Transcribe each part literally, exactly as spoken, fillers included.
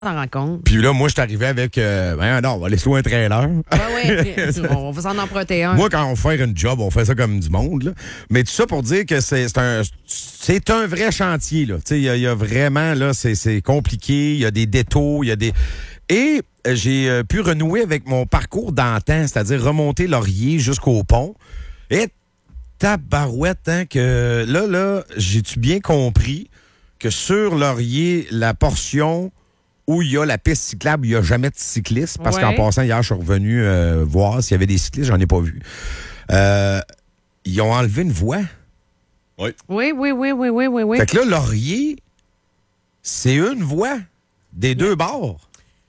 s'en rend compte. Puis là, moi, je suis arrivé avec... Euh, ben non, on va aller louer un trailer. Oui, oui. On va s'en emprunter un. Moi, quand on fait une job, on fait ça comme du monde. Là. Mais tout ça pour dire que c'est, c'est, un, c'est un vrai chantier. Il y, y a vraiment... là, c'est, c'est compliqué. Il y a des détours. Il y a des... Et j'ai euh, pu renouer avec mon parcours d'antan, c'est-à-dire remonter Laurier jusqu'au pont. Et tabarouette, hein, que là, là, j'ai-tu bien compris que sur Laurier, la portion... où il y a la piste cyclable, il n'y a jamais de cycliste. Parce ouais. qu'en passant, hier, je suis revenu euh, voir s'il y avait des cyclistes, j'en ai pas vu. Euh, ils ont enlevé une voie. Oui. Oui, oui, oui, oui, oui, oui, oui. Fait que là, Laurier, c'est une voie des oui. deux bords.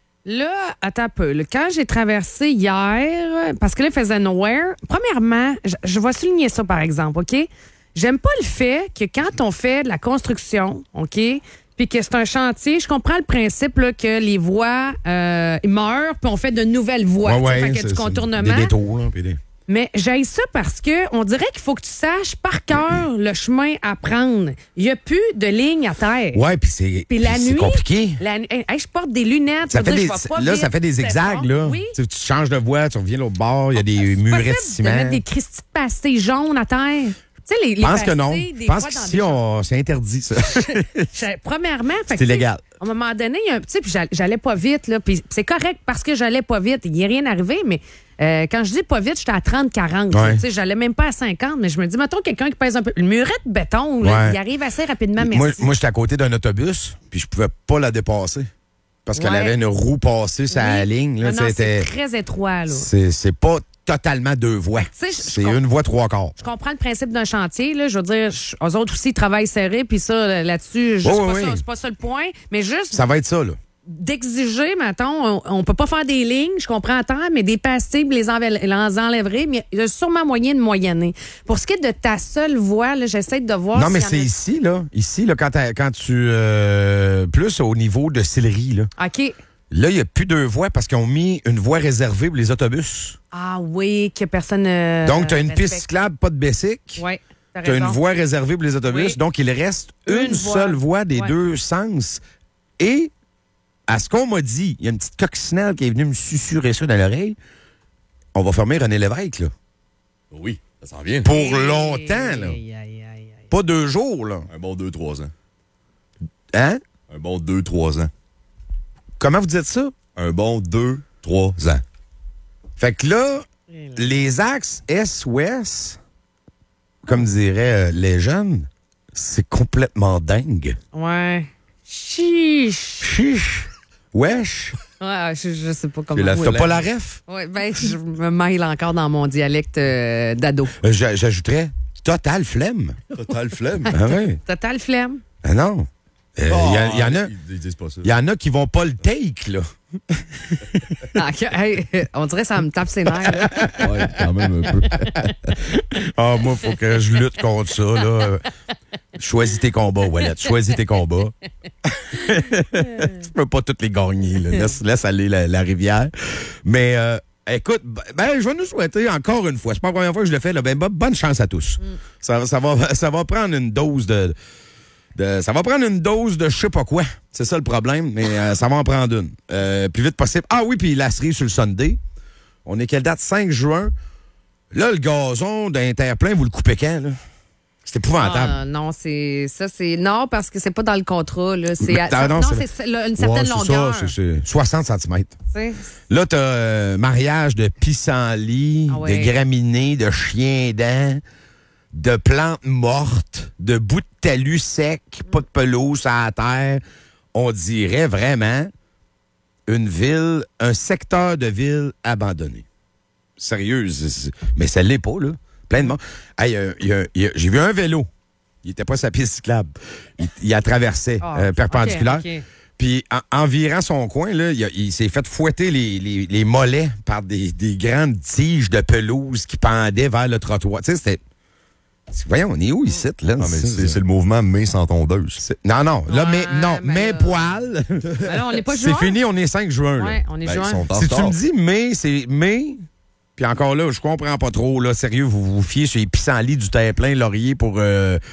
Là, attends un peu. Là, quand j'ai traversé hier, parce que là, il faisait nowhere, premièrement, je, je vais souligner ça, par exemple, OK? J'aime pas le fait que quand on fait de la construction, OK, puis que c'est un chantier, je comprends le principe là, que les voies euh, meurent, puis on fait de nouvelles voies. Ouais, ouais, fait qu'il y a du contournement. Des détours, là, puis des... Mais j'aille ça parce que on dirait qu'il faut que tu saches par cœur le chemin à prendre. Il n'y a plus de ligne à terre. Ouais, puis c'est, puis la c'est nuit, compliqué. La, hey, je porte des lunettes. Ça fait dire, des, je pas là, vite, ça fait des zigzags. Là. Oui. Tu, tu changes de voie, tu reviens l'autre bord, il y a des c'est murets de ciment. De mettre des cristis de pastilles jaunes à terre. Tu sais, les, les pense que non. Je pense qu'ici, on... c'est interdit, ça. Premièrement, fait c'est illégal. À un moment donné, il y a un petit, puis j'allais pas vite, là, puis c'est correct parce que j'allais pas vite. Il n'y a rien arrivé, mais euh, quand je dis pas vite, j'étais à trente quarante. Ouais. Tu sais, j'allais même pas à cinquante, mais je me dis, mettons quelqu'un qui pèse un peu. Le muret de béton, là, ouais. il arrive assez rapidement, merci. Moi, moi j'étais à côté d'un autobus, puis je pouvais pas la dépasser. Parce qu'elle ouais. avait une roue passée sur oui. la ligne. Là, non, non, c'était... c'est très étroit, là. C'est, c'est pas totalement deux voies. C'est une voie trois quarts. Je comprends le principe d'un chantier. Là. Je veux dire, je, eux autres aussi, ils travaillent serré, puis ça, là-dessus, juste oh, pas oui. ça, c'est pas ça le point. Mais juste... Ça va être ça, là. D'exiger, mettons, on, on peut pas faire des lignes, je comprends à temps, mais des pastilles, les, enlè- les enlèverer, mais il y a sûrement moyen de moyenner. Pour ce qui est de ta seule voie, là, j'essaie de voir... Non, mais c'est a... ici, là. Ici, là, quand, quand tu... Euh, plus au niveau de Sillery, là. OK. Là, il n'y a plus deux voies parce qu'ils ont mis une voie réservée pour les autobus. Ah oui, que personne... Euh, donc, tu as une respecte. piste cyclable, pas de bicycle. Oui, tu as une voie réservée pour les autobus. Oui. Donc, il reste une, une voie. seule voie des ouais. deux sens. Et, à ce qu'on m'a dit, il y a une petite coccinelle qui est venue me susurrer ça dans l'oreille. On va fermer René Lévesque, là. Oui, ça s'en vient. Pour hey, longtemps, là. Aïe, aïe, aïe, aïe. Pas deux jours, là. Un bon deux, trois ans. Hein? Un bon deux, trois ans. Comment vous dites ça? Un bon deux, trois ans. Fait que là, les axes est-ouest, comme diraient euh, les jeunes, c'est complètement dingue. Ouais. Chiche. Chiche. Wesh. Ouais, je, je sais pas comment. La, t'as pas la ref? Ouais, ben, je me mêle encore dans mon dialecte euh, d'ado. Euh, j'ajouterais total flemme. Total flemme. Ah ouais. Total flemme. Ah non. Il euh, oh, y, y en a. Il y en a qui vont pas le take, là. Ah, hey, on dirait que ça me tape ses nerfs. Oui, quand même un peu. Ah, moi, il faut que je lutte contre ça, là. Choisis tes combats, Wallet. Choisis tes combats. Tu peux pas toutes les gagner, là. Laisse, laisse aller la, la rivière. Mais, euh, écoute, ben, je vais nous souhaiter encore une fois. C'est pas la première fois que je le fais, là. Ben, bonne chance à tous. Mm. Ça, ça, va, ça va prendre une dose de. De, ça va prendre une dose de je sais pas quoi. C'est ça le problème, mais euh, ça va en prendre une. Euh, plus vite possible. Ah oui, puis la cerise sur le Sunday. On est quelle date? cinq juin. Là, le gazon d'un terre-plein, vous le coupez quand, là? C'est épouvantable. Ah, non, c'est ça, c'est. Non, parce que c'est pas dans le contrat, là. C'est, mais, ça, non, non, c'est, c'est une certaine ouais, longueur. C'est ça, c'est, c'est soixante centimètres. C'est... Là, t'as euh, mariage de pissenlit, ah ouais. de graminées, de chiens-dents, de plantes mortes, de bouts de talus secs, pas de pelouse à la terre. On dirait vraiment une ville, un secteur de ville abandonné. Sérieux, mais ça l'est pas, là. Plein de monde. Hey, euh, y a, y a, j'ai vu un vélo. Il était pas sa piste cyclable. Il, il a traversé oh, euh, perpendiculaire. Okay, okay. Puis, en, en virant son coin, là, il, a, il s'est fait fouetter les, les, les mollets par des, des grandes tiges de pelouse qui pendaient vers le trottoir. Tu sais, c'était... Voyons, on est où ici, là? Non, mais c'est, c'est le mouvement mais sans tondeuse. C'est... Non, non. Là, ouais, mais, non, mais, mais poil. Ben là, on n'est pas c'est juin. fini, on est cinq juin. Ouais, là. on est ben, juin. Si tu me dis mais, c'est mais. Puis encore là, je comprends pas trop. Là, sérieux, vous vous fiez sur les pissenlits du terre-plein Laurier pour, euh,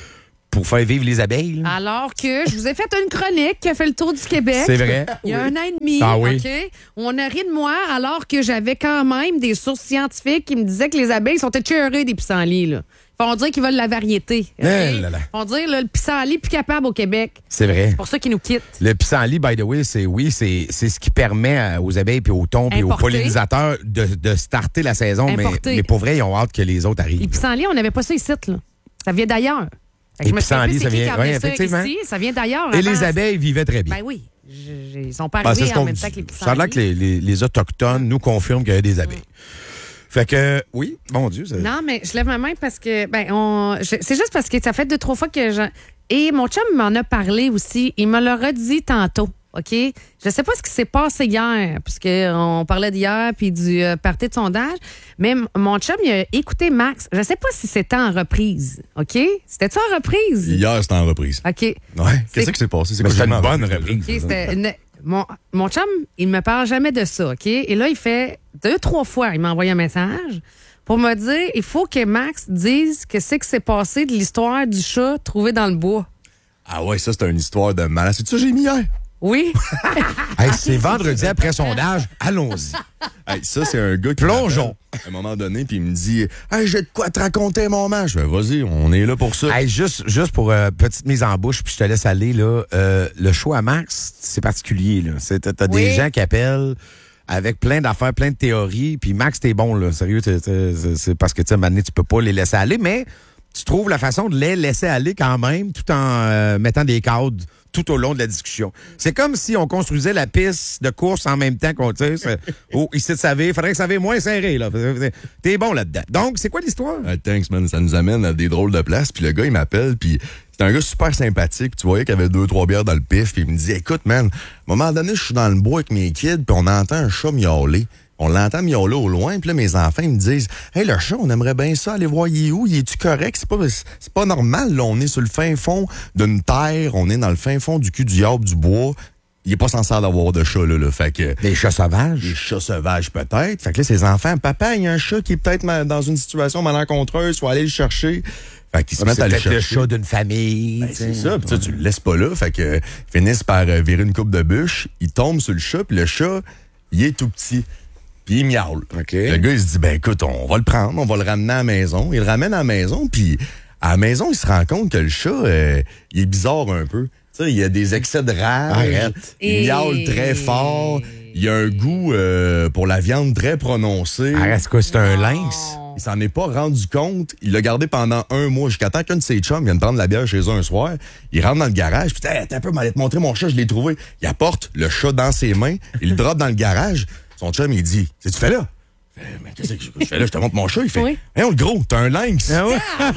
pour faire vivre les abeilles. Là. Alors que je vous ai fait une chronique qui a fait le tour du Québec. C'est vrai. Il y a oui. un an et demi. Ah oui. OK? On a ri de moi alors que j'avais quand même des sources scientifiques qui me disaient que les abeilles sont écœurées des pissenlits, là. On dirait qu'ils veulent la variété. Okay? Eh là là. On dirait le pissenlit plus capable au Québec. C'est vrai. C'est pour ça qu'ils nous quittent. Le pissenlit, by the way, c'est oui, c'est, c'est ce qui permet aux abeilles puis aux thons puis aux pollinisateurs de, de starter la saison. Mais, mais pour vrai, ils ont hâte que les autres arrivent. Les pissenlits, on n'avait pas ça ici, là. Ça vient d'ailleurs. Les pissenlits, ça vient, oui, effectivement. Ici, ça vient d'ailleurs. Et les abeilles vivaient très bien. Ben oui. Je, je, ils sont pas arrivés ben, en même temps que les pissenlits. Ça a l'air que les, les, les Autochtones nous confirment qu'il y a des abeilles. Fait que, oui, mon Dieu. Ça... Non, mais je lève ma main parce que, ben, on, je, c'est juste parce que ça fait deux, trois fois que je. Et mon chum m'en a parlé aussi. Il me l'a redit tantôt. OK? Je sais pas ce qui s'est passé hier, puisqu'on parlait d'hier puis du euh, party de sondage, mais m- mon chum, il a écouté Max. Je sais pas si c'était en reprise. OK? C'était-tu en reprise? Hier, c'était en reprise. OK. Ouais. Qu'est-ce c'est... qui s'est passé? C'est quoi, c'était une bonne reprise. Okay, c'était une... mon, mon chum, il me parle jamais de ça. OK? Et là, il fait deux, trois fois, il m'a envoyé un message pour me dire il faut que Max dise que c'est que c'est passé de l'histoire du chat trouvé dans le bois. Ah ouais, ça, c'est une histoire de malade. C'est ça que j'ai mis hier? Oui. Hey, c'est vendredi après sondage. Allons-y. Hey, ça, c'est un gars qui. Plongeons. À un moment donné, puis il me dit hey, j'ai de quoi te raconter, mon man. Je fais vas-y, on est là pour ça. Hey, juste, juste pour euh, petite mise en bouche, puis je te laisse aller, là. Euh, le show à Max, c'est particulier, là. C'est, t'as, t'as oui. des gens qui appellent avec plein d'affaires, plein de théories, puis Max, t'es bon, là. Sérieux, t'es, t'es, c'est parce que, tu sais, maintenant, tu peux pas les laisser aller, mais tu trouves la façon de les laisser aller quand même, tout en euh, mettant des cadres tout au long de la discussion. C'est comme si on construisait la piste de course en même temps qu'on tire. Oh, ici de saver, il faudrait que ça soit moins serré, là. T'es bon là-dedans. Donc, c'est quoi l'histoire? Uh, thanks, man. Ça nous amène à des drôles de places. Puis le gars, il m'appelle, puis c'est un gars super sympathique. Tu voyais qu'il avait deux, trois bières dans le pif. Puis il me dit, écoute, man, à un moment donné, je suis dans le bois avec mes kids, puis on entend un chat miauler. On l'entend miauler au loin, puis là, mes enfants, ils me disent « Hey, le chat, on aimerait bien ça, aller voir, il est où? Il est-tu correct? C'est pas, c'est pas normal, là, on est sur le fin fond d'une terre, on est dans le fin fond du cul du diable du bois. Il est pas censé avoir de chat, là, là. Fait que... Des chats sauvages? Des chats sauvages, peut-être. Fait que là, ses enfants, papa, il y a un chat qui est peut-être dans une situation malencontreuse, il faut aller le chercher. Fait qu'ils se mettent à le chercher. Le chat d'une famille. Ben, c'est ça, puis tu le laisses pas là. Fait que, ils finissent par euh, virer une coupe de bûche, ils tombent sur le chat, puis le chat, il est tout petit. Puis il miaule. Okay. Le gars, il se dit, ben écoute, on va le prendre, on va le ramener à la maison. Il le ramène à la maison, puis à la maison, il se rend compte que le chat, euh, il est bizarre un peu. Tu sais, il y a des excès de rage. Arrête. Il Et... miaule très fort. Il y a un goût euh, pour la viande très prononcé. Arrête, c'est quoi, c'est un lynx? Il s'en est pas rendu compte. Il l'a gardé pendant un mois, jusqu'à temps qu'un de ses chums vienne prendre la bière chez eux un soir. Il rentre dans le garage, puis hey, t'as un peu, m'allais te montrer mon chat, je l'ai trouvé. Il apporte le chat dans ses mains, il le drop dans le garage. Son chum, il dit, qu'est-ce que tu fais là? Mais qu'est-ce que je fais là? Je te montre mon chat. Il fait, oui. Hey, on le gros, t'as un lynx. Ah ouais?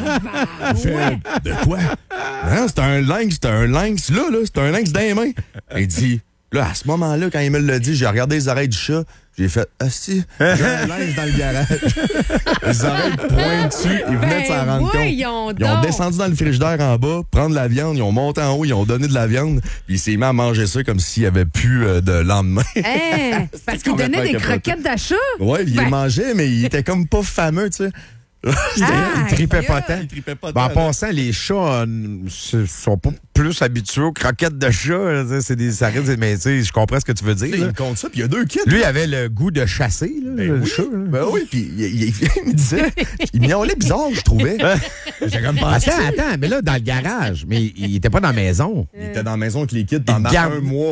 Il fait, de quoi? Non, c'est un lynx, c'est un lynx là, là, c'est un lynx dans les mains. Il dit, là, à ce moment-là, quand il me l'a dit, j'ai regardé les oreilles du chat, j'ai fait, ah si, j'ai un lynx dans le garage. Les oreilles pointues, ils venaient de s'en rendre compte. Ils ont descendu dans le frigidaire en bas, prendre la viande, ils ont monté en haut, ils ont donné de la viande, puis il s'est mis à manger ça comme s'il n'y avait plus euh, de lendemain. Hey, parce qu'il donnait des croquettes d'achat? Oui, il ben... les mangeait, mais il était comme pas fameux, tu sais. Ah, il tripait pas tant. Il tripait pas ben, tant. En passant, les chats euh, sont pas plus habitués aux croquettes de chat. C'est des, ça reste, mais tu sais, je comprends ce que tu veux dire. Il compte ça, puis il y a deux kits. Lui, il avait le goût de chasser, là, ben le oui. chat. Là. Ben oui, puis il, il, il, il me disait, il miaulait bizarre, je trouvais. J'ai comme pensé. Attends, attends, mais là, dans le garage, mais il était pas dans la maison. Il était dans la maison avec les kids pendant garde... un mois.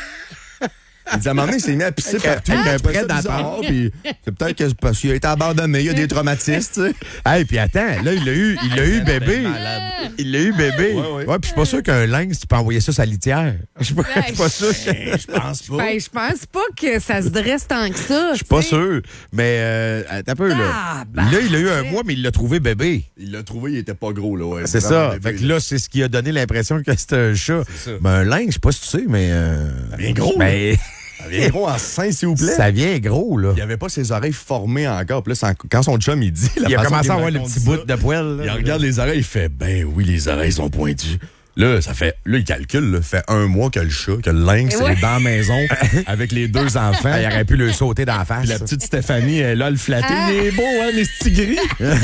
Il dit à un moment donné, il s'est mis à pisser partout. Ah, près d'attendre. Puis c'est peut-être que parce qu'il a été abandonné, il y a des traumatismes, tu sais. Hey, puis attends, là, il l'a eu, il l'a eu bébé. Il l'a eu bébé. Ouais, ouais. ouais puis je suis pas sûr qu'un lynx, tu peux envoyer ça sur la litière. Je suis pas, ben, pas sûr. Que... Je pense pas. Ben, je pense pas que ça se dresse tant que ça. Je suis pas sûr. Mais, euh, attends un peu, là. Ah, bah, là, il a eu un mois, mais il l'a trouvé bébé. Il l'a trouvé, il était pas gros, là. Ouais, c'est ça. Bébé, fait que là, c'est ce qui a donné l'impression que c'était un chat. Mais un lynx, je sais pas si tu sais, mais. Euh, ça vient gros. Mais. Ça vient gros en sein, s'il vous plaît. Ça vient gros, là. Il avait pas ses oreilles formées encore. Puis là, quand son chum, il dit... Il a commencé à avoir le petit bout de poil. Là, il regarde les oreilles, il fait, ben oui, les oreilles sont pointues. Là, ça fait, là, il calcule, là, fait un mois que le chat, que le lynx ouais. est dans la maison avec les deux enfants. Il aurait pu le sauter dans la face. Puis la petite Stéphanie est là, le flatter. Ah. Il est beau, hein, mais c'est gris.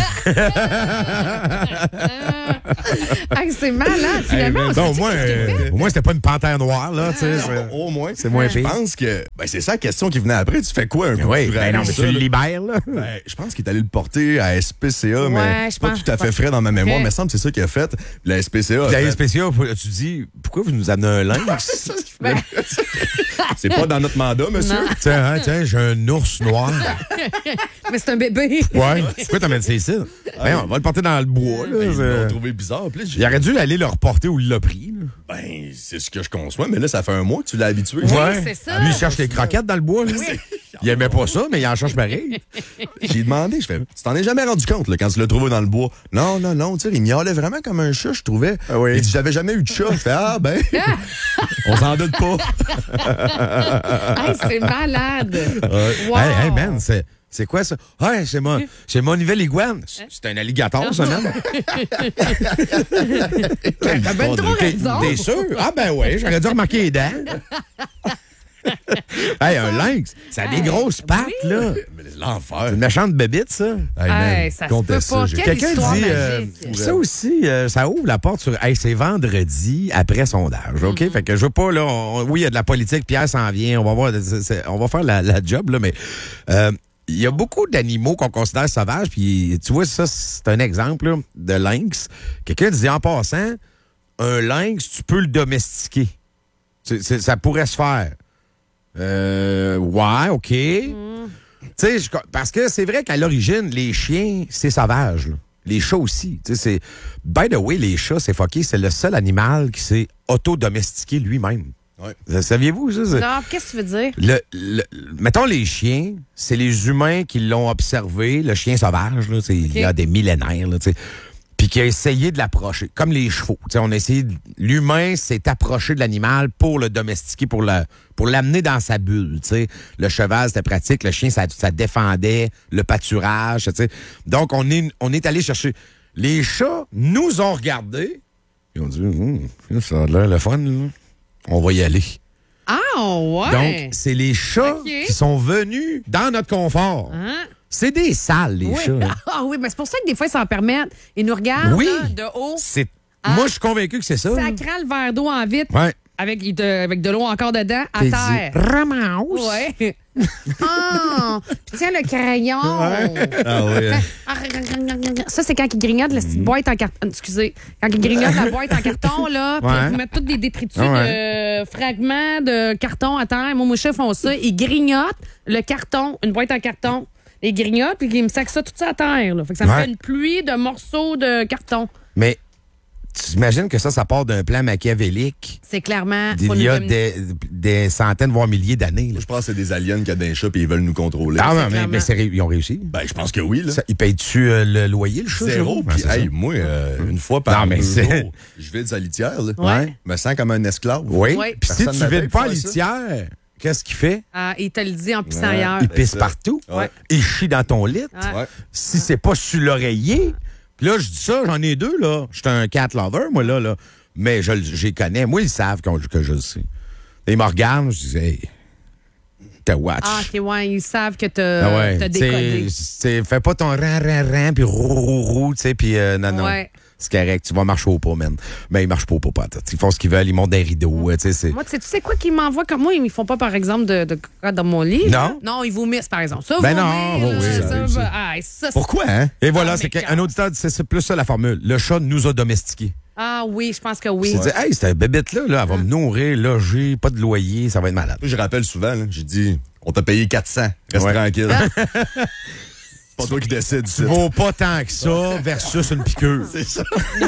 Hey, c'est malade. Finalement, Hey, on ben, au sait moins, ce qu'il euh, fait. au moins, c'était pas une panthère noire, là, tu sais. c'est- Au moins. C'est moins Je pire. pense que, ben, c'est ça la question qui venait après. Tu fais quoi un coup Oui, de ben non, mais ça, tu le là? libères, là. Ben, je pense qu'il est allé le porter à S P C A, Ouais, mais je c'est pas pense tout à fait pas. frais dans ma mémoire. Ok. Mais il me semble que c'est ça qu'il a fait. Puis la S P C A. a Puis fait- la spécial, tu dis, pourquoi vous nous amenez un lynx? C'est pas dans notre mandat, monsieur. Non. Tiens, hein, tiens, j'ai un ours noir. Mais c'est un bébé. Ouais. Pourquoi t'amènes ça ici? Ben, on va le porter dans le bois, là. Ben, ils c'est- l'ont trouvé bizarre. Puis là, j'ai- Il aurait dû aller le reporter où il l'a pris, là. Ben, c'est ce que je conçois, mais là, ça fait un mois que tu l'as habitué. Ouais. c'est ça. Lui, il cherche les croquettes dans le bois, là. Il aimait pas ça, mais il en cherche pareil. J'ai demandé, je fais, tu t'en es jamais rendu compte, là, quand tu l'as trouvé dans le bois? Non, non, non, tu sais, il miaulait vraiment comme un chat, je trouvais. Ah oui. Il dit, j'avais jamais eu de chat. Je fais, ah, ben, on s'en doute pas. Hey, c'est malade. Wow. Hey, hey, man, c'est. C'est quoi ça? Ouais, c'est mon, c'est mon nouvelle iguane. C'est c'est un alligator, ça, man. T'as ben trop T'es raison. t'es sûr? Ah, ben ouais, j'aurais dû remarquer les dents. Hey, un lynx, ça a des Hey, grosses pattes, oui. là. Mais l'enfer. C'est une méchante bébite, ça. Hey, man, Hey, ça se comptez peut ça, pas. j'ai- Quelle Quelqu'un histoire dit, euh, magique. ça aussi, euh, ça ouvre la porte sur, hey, c'est vendredi après sondage, OK? Mm-hmm. Fait que je veux pas, là, on- oui, il y a de la politique, Pierre s'en vient, on va voir, c'est- c'est- on va faire la, la job, là, mais euh, il y a beaucoup d'animaux qu'on considère sauvages, puis tu vois, ça, c'est un exemple là, de lynx. Quelqu'un disait, en passant, un lynx, tu peux le domestiquer. C'est- c'est- ça pourrait se faire. Euh, ouais, OK. Tu sais, je- parce que c'est vrai qu'à l'origine, les chiens, c'est sauvage. là. Les chats aussi. Tu sais, c'est. By the way, les chats, c'est fucké. C'est le seul animal qui s'est auto-domestiqué lui-même. Ouais. Ça- Saviez-vous, ça? c'est- Non, qu'est-ce que tu veux dire? Le, le- mettons, les chiens, c'est les humains qui l'ont observé, le chien sauvage, là, tu sais, il y a des millénaires, là, tu sais, puis qui a essayé de l'approcher, comme les chevaux. Tu sais, on a essayé, de- l'humain s'est approché de l'animal pour le domestiquer, pour le, pour l'amener dans sa bulle. Tu sais. Le cheval, c'était pratique, le chien, ça, ça défendait le pâturage. Tu sais. Donc, on est, on est allé chercher. Les chats nous ont regardés, et ont dit, hum, ça a l'air le fun, là. On va y aller. Ah, ouais. Donc, c'est les chats Ok. qui sont venus dans notre confort. Hein? C'est des sales, les Oui. chats. Ah oui, mais c'est pour ça que des fois, ils s'en permettent. Ils nous regardent Oui. là, de haut. C'est... Ah. Moi, je suis convaincu que c'est ça. Ça crale le verre d'eau en vitre. Ouais. Avec, de, avec de l'eau encore dedans, à T'es terre. dit, ramasse. Ouais. Ah! Puis tiens le crayon. Ah oui. Ça, c'est quand ils grignotent la petite boîte en carton. Excusez. Quand ils grignotent la boîte en carton, là, puis Ouais. ils mettent tous des détritus Ouais. de fragments de carton à terre. Moi, mes chefs font ça. Ils grignotent le carton, une boîte en carton. Ils grignotent, puis ils me sacent ça tout ça à terre. Là. Fait que ça me Ouais. fait une pluie de morceaux de carton. Mais tu imagines que ça, ça part d'un plan machiavélique C'est clairement... d'il faut y nous a dominer. des, des centaines, voire milliers d'années. là. Je pense que c'est des aliens qui ont des chats et ils veulent nous contrôler. Ah, non, mais, clairement. mais c'est ré- ils ont réussi. Ben, je pense que oui, là. Ça, ils payent-tu euh, le loyer, le chat? Zéro. chez vous? Puis, Ah, c'est hey, ça. moi, euh, une fois par Non, mais deux c'est- jours, je vais à litière, là. Ouais. Je me sens comme un esclave. Oui. Ouais. Puis si Personne tu m'avait vides pas à fait ça. litière, qu'est-ce qu'il fait? Ah, il te le dit en pissant Ouais. ailleurs. Il pisse ça. partout. Ouais. Il chie dans ton lit. Ouais. Ouais. Si c'est pas sur l'oreiller. Puis là, je dis ça, j'en ai deux, là. Je suis un cat lover, moi, là. là. Mais je les connais. Moi, ils savent qu'on- que je le sais. Et ils me regardent, je dis, hey, t'as watch. Ah, OK, ouais, ils savent que t'as Ah ouais, t'as t'sais, déconné. t'sais, fais pas ton ran, ran, ran, puis roux, roux, roux, tu sais, puis euh, non, non. Ouais. C'est correct, tu vas marcher au pas, man. Mais ils marchent pas au pas, pas. Ils font ce qu'ils veulent, ils montent des rideaux, tu sais, c'est... Moi, tu sais, tu sais quoi qu'ils m'envoient comme moi? Ils font pas, par exemple, de, de caca dans mon lit. là. Non. Non, ils vomissent, par exemple. Ça, Ben vomir, non, là, oui, ça, ça arrive, va- ça. ah, ça, c'est- Pourquoi, hein? Et voilà, Ah, c'est mais qu'un auditeur, c'est c'est plus ça la formule. Le chat nous a domestiqués. Ah oui, je pense que oui. C'est dire, hey, cette bébête-là, là, elle va me nourrir, loger, pas de loyer, ça va être malade. Moi, je rappelle souvent, là, j'ai dit, on t'a payé quatre cents. Reste Ouais. tranquille. C'est pas toi qui décides. Tu vaux pas tant que ça versus une piqûre. C'est ça.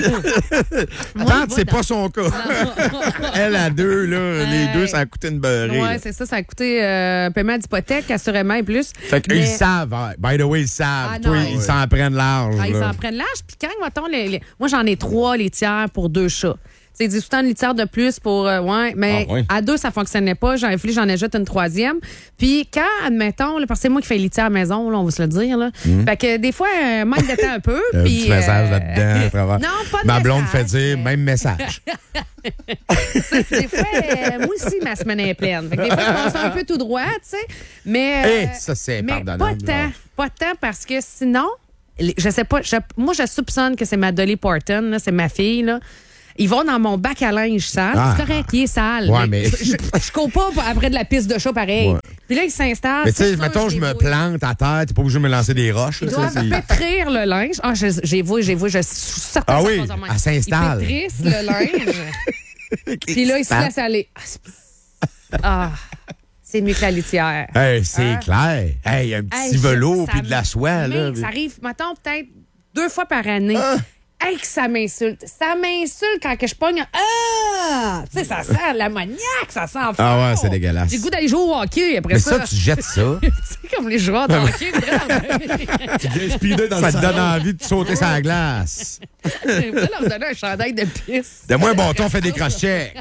Moi, Tant il que va c'est dans- pas son cas. Elle a deux, là, les Ouais. deux, ça a coûté une beurrée. Ouais, là. c'est ça, ça a coûté euh, paiement d'hypothèque, assurément, et plus. Fait qu'ils Mais- savent. hein. By the way, ils savent. Ah, Toi, non. ils s'en prennent large. Ah, ils là. s'en prennent l'âge. Puis quand, mettons, les, les- moi, j'en ai trois laitières pour deux chats. sais, il dit tout le temps une litière de plus pour, euh, ouais, mais Ah, ouais. à deux, ça fonctionnait pas. J'en ai fallu, j'en ajoute une troisième. Puis quand, admettons, là, parce que c'est moi qui fais les litière à la maison, là, on va se le dire, là. Mm. Fait que des fois, euh, manque de temps un peu. Un puis, petit message euh, là-dedans. à travers. Non, pas de Ma blonde fait message, dire, mais- même message. Des fois, euh, moi aussi, ma semaine est pleine. Fait que des fois, je pense un peu tout droit, tu sais. Mais, Eh, euh, ça, c'est mais pardonnable. pas tant. Pas tant parce que sinon, les- je sais pas, je- moi, je soupçonne que c'est ma Dolly Parton, là, c'est ma fille, là. Ils vont dans mon bac à linge sale. Ah. C'est correct, il est sale. Ouais, mais- Je, je, je cours pas après de la piste de chat pareil. Ouais. Puis là, il s'installe. Mais tu sais, c'est sûr, mettons, je me débrouille. plante à terre, t'es pas obligé de me lancer des roches. Ils là, doivent ça, c'est- pétrir le linge. Ah, je- j'ai vu, j'ai vu, je suis certaine Ah que ça oui, passe de même. elle s'installe. Ils pétrissent le linge. Puis là, il se laisse aller. Ah, c'est- Ah, c'est mieux que la litière. Hey, c'est Hein? clair. Hey, un petit Hey, je- velours ça puis de la soie. mais Là. Ça arrive, mettons, peut-être deux fois par année. Ah. Hey, que ça m'insulte. Ça m'insulte quand que je pogne. Ah! Tu sais, ça sent l'ammoniaque, ça sent fort. Ah ouais, c'est dégueulasse. J'ai le goût d'aller jouer au hockey après Mais ça. ça, tu jettes ça. Tu sais, comme les joueurs de hockey. regarde. Tu viens speeder dans Ça le te salon. donne envie de sauter sur la glace. J'ai voulu leur donner un chandail de pisse. De moins bon ton, fait des cross-checks.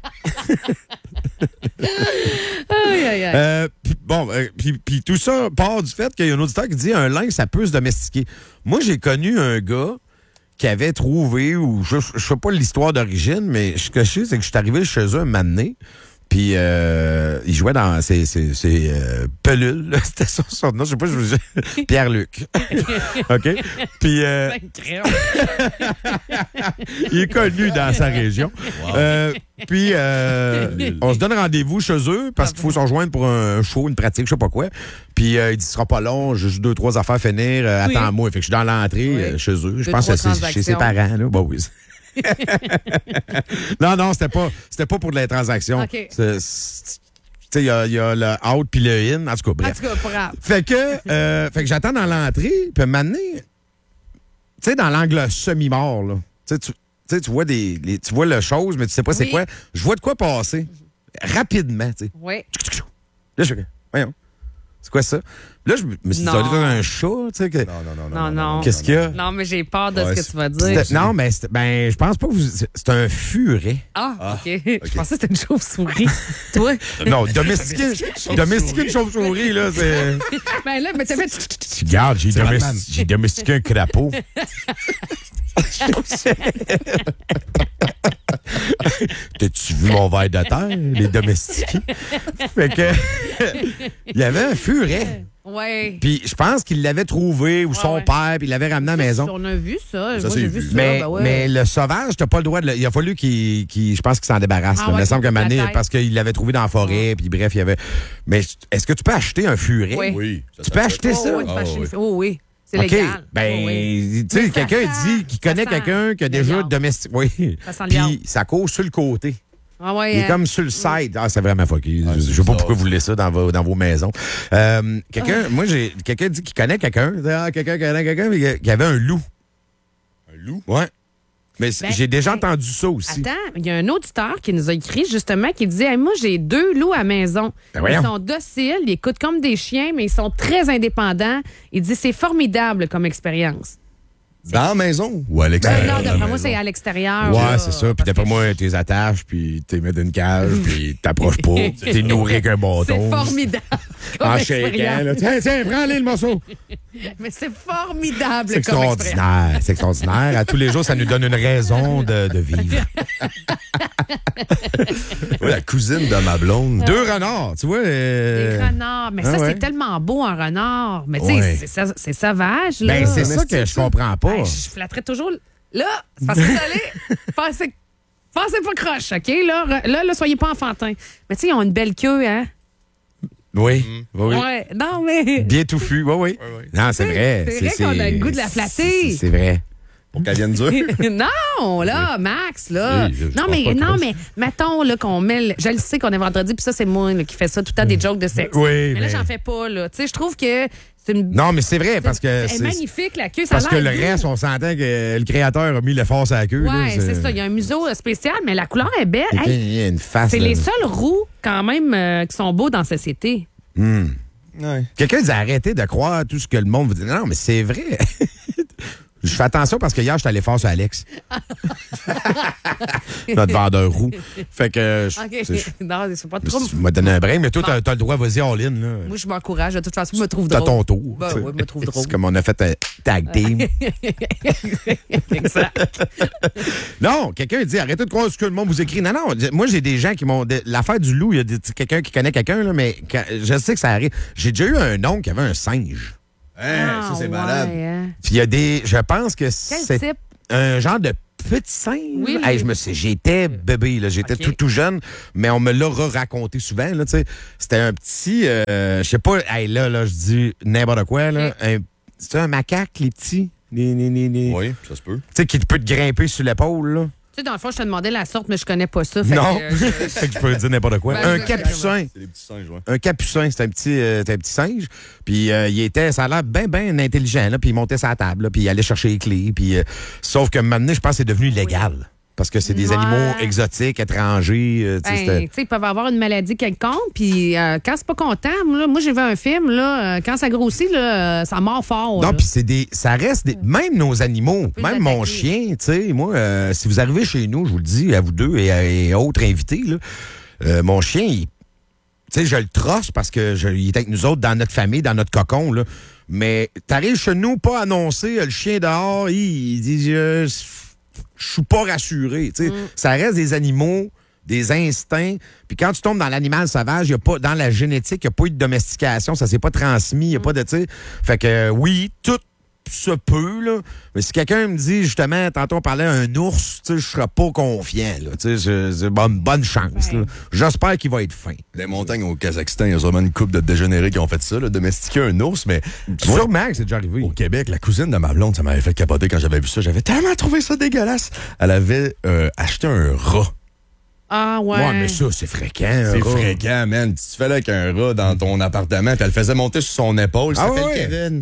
Aïe, aïe, aïe. Euh, puis bon, euh, puis, puis tout ça part du fait qu'il y a un auditeur qui dit un linge, ça peut se domestiquer. Moi, j'ai connu un gars qui avait trouvé, ou je, je sais pas l'histoire d'origine, mais ce que je sais, c'est que je suis arrivé chez eux un moment donné, puis euh, il jouait dans ses, ses, ses euh, pelules, là. C'était son surnom, je sais pas, je vous Pierre-Luc. OK? Puis euh, Ben, crème. il est connu dans sa région. Euh, puis, euh, on se donne rendez-vous chez eux parce qu'il faut se rejoindre pour un show, une pratique, je sais pas quoi. Puis, euh, il dit, ce sera pas long, j'ai juste deux, trois affaires à finir. Euh, Oui. Attends-moi. Fait que je suis dans l'entrée Oui. euh, chez eux. Je Deux, pense que trois c'est chez ses transactions. parents. Là. Bah oui. non, non, c'était pas, c'était pas pour de la transaction. OK. C'est- c'est- Tu sais, il y a, il y a le out puis le in. En tout cas, En bref. tout cas, pas grave. Fait que, euh, fait que j'attends dans l'entrée, puis à un moment donné, tu sais, dans l'angle semi-mort, là, tu sais, tu- tu sais, tu vois des, les- tu vois le chose, mais tu sais pas c'est Oui. quoi. Je vois de quoi passer rapidement, tu sais. Oui. Là, je fais, voyons, c'est quoi ça? Là, je me suis dit, Non. ça doit être un chat, tu sais. Que, Non, non, non. Non, non. Qu'est-ce qu'il y a? Non, mais j'ai peur de Ouais, ce que c'est- tu vas C'était- dire. non, mais c'est- ben, je pense pas que vous. C'est c'est un furet. Ah, OK. Je pensais que c'était une chauve-souris. Toi? Non, domestiquer, domestiquer une chauve-souris, là, c'est. Ben là, mais tu fait. Regarde, j'ai Batman. domesti- j'ai domestiqué un crapaud. T'as-tu vu mon verre de terre, les domestiqués? Fait que. Il y avait un furet. Ouais. Puis je pense qu'il l'avait trouvé, ou son ouais. père, puis il l'avait ramené à la maison. On a vu ça. Ça, Moi, c'est j'ai vu vu. ça. Mais, ben ouais. mais le sauvage, t'as pas le droit de le... Il a fallu qu'il, qu'il- je pense qu'il s'en débarrasse. Ah là. Il me ouais, semble qu'à un la moment donné, tête. parce qu'il l'avait trouvé dans la forêt, puis bref, il y avait... Mais est-ce que tu peux acheter un furet? Oui. Oui. ça, Tu ça peux fait- acheter Oh, ça? oui, tu peux Ah, acheter- oui. oh, oui. C'est OK. légal. Ben, Oh, oui. tu sais, Mais ça quelqu'un sent- dit qu'il ça connaît sent quelqu'un qui a le déjà liard. domestiqué. Oui. Ça sent le Puis liard. ça court sur le côté. Ah ouais, Il est hein. comme sur le side. Ah, c'est vraiment fucké. Ah, je c'est je sais pas bizarre, pourquoi vous ça. voulez ça dans vos, dans vos maisons. Euh, quelqu'un, moi, j'ai, quelqu'un dit qu'il connaît quelqu'un. Ah, quelqu'un connaît quelqu'un, mais qu'il y avait un loup. Un loup? Ouais. Mais c- Ben, j'ai déjà hey, entendu ça aussi. Attends, il y a un auditeur qui nous a écrit justement qui disait hey, moi j'ai deux loups à maison. Ben voyons. Ils sont dociles, ils écoutent comme des chiens, mais ils sont très indépendants. Il dit c'est formidable comme expérience. Dans la maison ou à Ben l'extérieur? non, de la d'après moi, maison? c'est à l'extérieur. Ouais, là, c'est ça. Puis parce d'après que moi, t'es attaches, puis t'es mets dans une cage, puis t'approches pas. T'es nourri avec un bâton. c'est formidable. Comme En shaking, expérience. là. Tiens, tiens, prends-les le morceau. Mais c'est formidable C'est comme expérience. extraordinaire. C'est extraordinaire. À tous les jours, ça nous donne une raison de, de vivre. Ouais, la cousine de ma blonde. Deux renards, tu vois. euh, Des renards. Mais ça, ah ouais. c'est tellement beau, un renard. Mais tu sais, Ouais. c'est sa- c'est sauvage. Là. Ben, c'est ça que je comprends pas. Ben, je flatterais toujours. Là, c'est parce que vous allez. pensez, pensez pas croche, OK? Là, re- là, là, soyez pas enfantins. Mais tu sais, ils ont une belle queue, hein? Oui, oui, oui. Ouais. Non, mais. Bien touffu, oui, oui. Non, c'est vrai. c'est vrai qu'on a le goût de la flatter. C'est c'est vrai. Pour qu'elle vienne dire. non, là, Max, là. Oui, je- je non, pense mais, pas non, trop. mais mettons là, qu'on met. le- Je le sais qu'on est vendredi, puis ça, c'est moi là, qui fais ça tout le temps des jokes de sexe. Oui, mais là, mais- j'en fais pas, là. Tu sais, je trouve que c'est une. Non, mais c'est vrai, parce que. Elle est c'est- magnifique, la queue. Ça a Parce que le l'air doux. reste, on s'entend que le créateur a mis l'effort sur la queue. là, Ouais, c'est ça. Il y a un museau euh, spécial, mais la couleur est belle. Hey, Il y a une face. c'est là. les seuls roux, quand même, euh, qui sont beaux dans la société. Ouais. Quelqu'un dit arrêtez de croire tout ce que le monde vous dit. Non, mais c'est vrai. Je fais attention parce que hier, j'étais allé fort sur Alex. Notre vendeur roux. Fait que... Je, OK. c'est- Non, c'est pas trop. Tu m'as donné un brin, mais toi, t'as, t'as le droit, vas-y, all in. Là. Moi, je m'encourage. De toute façon, je me trouve T'as drôle. ton tour. Ben tu sais. oui, je me trouve drôle. C'est comme on a fait un tag team. Exact. Non, quelqu'un dit, arrêtez de croire ce que le monde vous écrit. Non, non, moi, j'ai des gens qui m'ont... L'affaire du loup, il y a des- quelqu'un qui connaît quelqu'un, là, mais quand- je sais que ça arrive. J'ai déjà eu un oncle qui avait un singe. Hein, Ah, ça, c'est ouais, malade. hein. Puis il y a des... Je pense que Quel c'est type? un genre de petit singe. Oui, Hey, oui. je me suis... J'étais bébé, là. J'étais OK. tout, tout jeune, mais on me l'a raconté souvent, là, tu sais. C'était un petit... euh, je sais pas... Hey, là, là, je dis n'importe quoi, là. OK. Un- C'est un macaque, les petits? Les, les, les, les- Oui, ça se peut. Tu sais, qui peut te grimper sur l'épaule, là. Tu sais, dans le fond, je te demandais la sorte, mais je connais pas ça. Fait Non. que, euh, je- Fait que je peux dire n'importe quoi. Ben, un je- capucin. C'est des petits singes, ouais. Un capucin, c'est un petit, euh, c'est un petit singe. Puis euh, il était, ça a l'air bien, bien intelligent. Là, puis il montait sa table, là, puis il allait chercher les clés. Puis, euh, sauf que maintenant, je pense que c'est devenu illégal. Parce que c'est des Ouais. animaux exotiques, étrangers. euh, tu sais, Ben, c'était- tu sais, ils peuvent avoir une maladie quelconque, puis euh, quand c'est pas comptable, là, moi j'ai vu un film, là, euh, quand ça grossit, là, euh, ça mord fort. Non, là. puis c'est des, ça reste des, même nos animaux, peut même les mon attaquer. chien, tu sais, moi, euh, si vous arrivez chez nous, je vous le dis, à vous deux et, à- et autres invités, là, euh, mon chien, il, tu sais, je le trosse parce que je, il est avec nous autres dans notre famille, dans notre cocon, là. Mais t'arrives chez nous, pas annoncé, le chien dehors, il, il dit, je, je suis pas rassuré, tu sais. Ça reste des animaux, des instincts. Puis quand tu tombes dans l'animal sauvage, y a pas, dans la génétique, il n'y a pas eu de domestication, ça s'est pas transmis, il n'y a pas de, tu sais. Fait que, euh, oui, tout se peut, là. Mais si quelqu'un me dit, justement, tantôt on parlait d'un ours, tu sais, je serais pas confiant, là. Tu sais, c'est- c'est bonne, bonne chance, là. J'espère qu'il va être fin. Les montagnes au Kazakhstan, il y a sûrement une couple de dégénérés qui ont fait ça, là, domestiquer un ours, mais moi, Sûrement que c'est déjà arrivé. au Québec, la cousine de ma blonde, ça m'avait fait capoter quand j'avais vu ça. J'avais tellement trouvé ça dégueulasse. Elle avait euh, acheté un rat. Ah ouais. Ouais, mais ça, c'est fréquent. un C'est rat. fréquent, man. Tu te fais là avec un rat dans ton appartement, puis elle le faisait monter sur son épaule. Ça Ah s'appelle ouais? Kevin.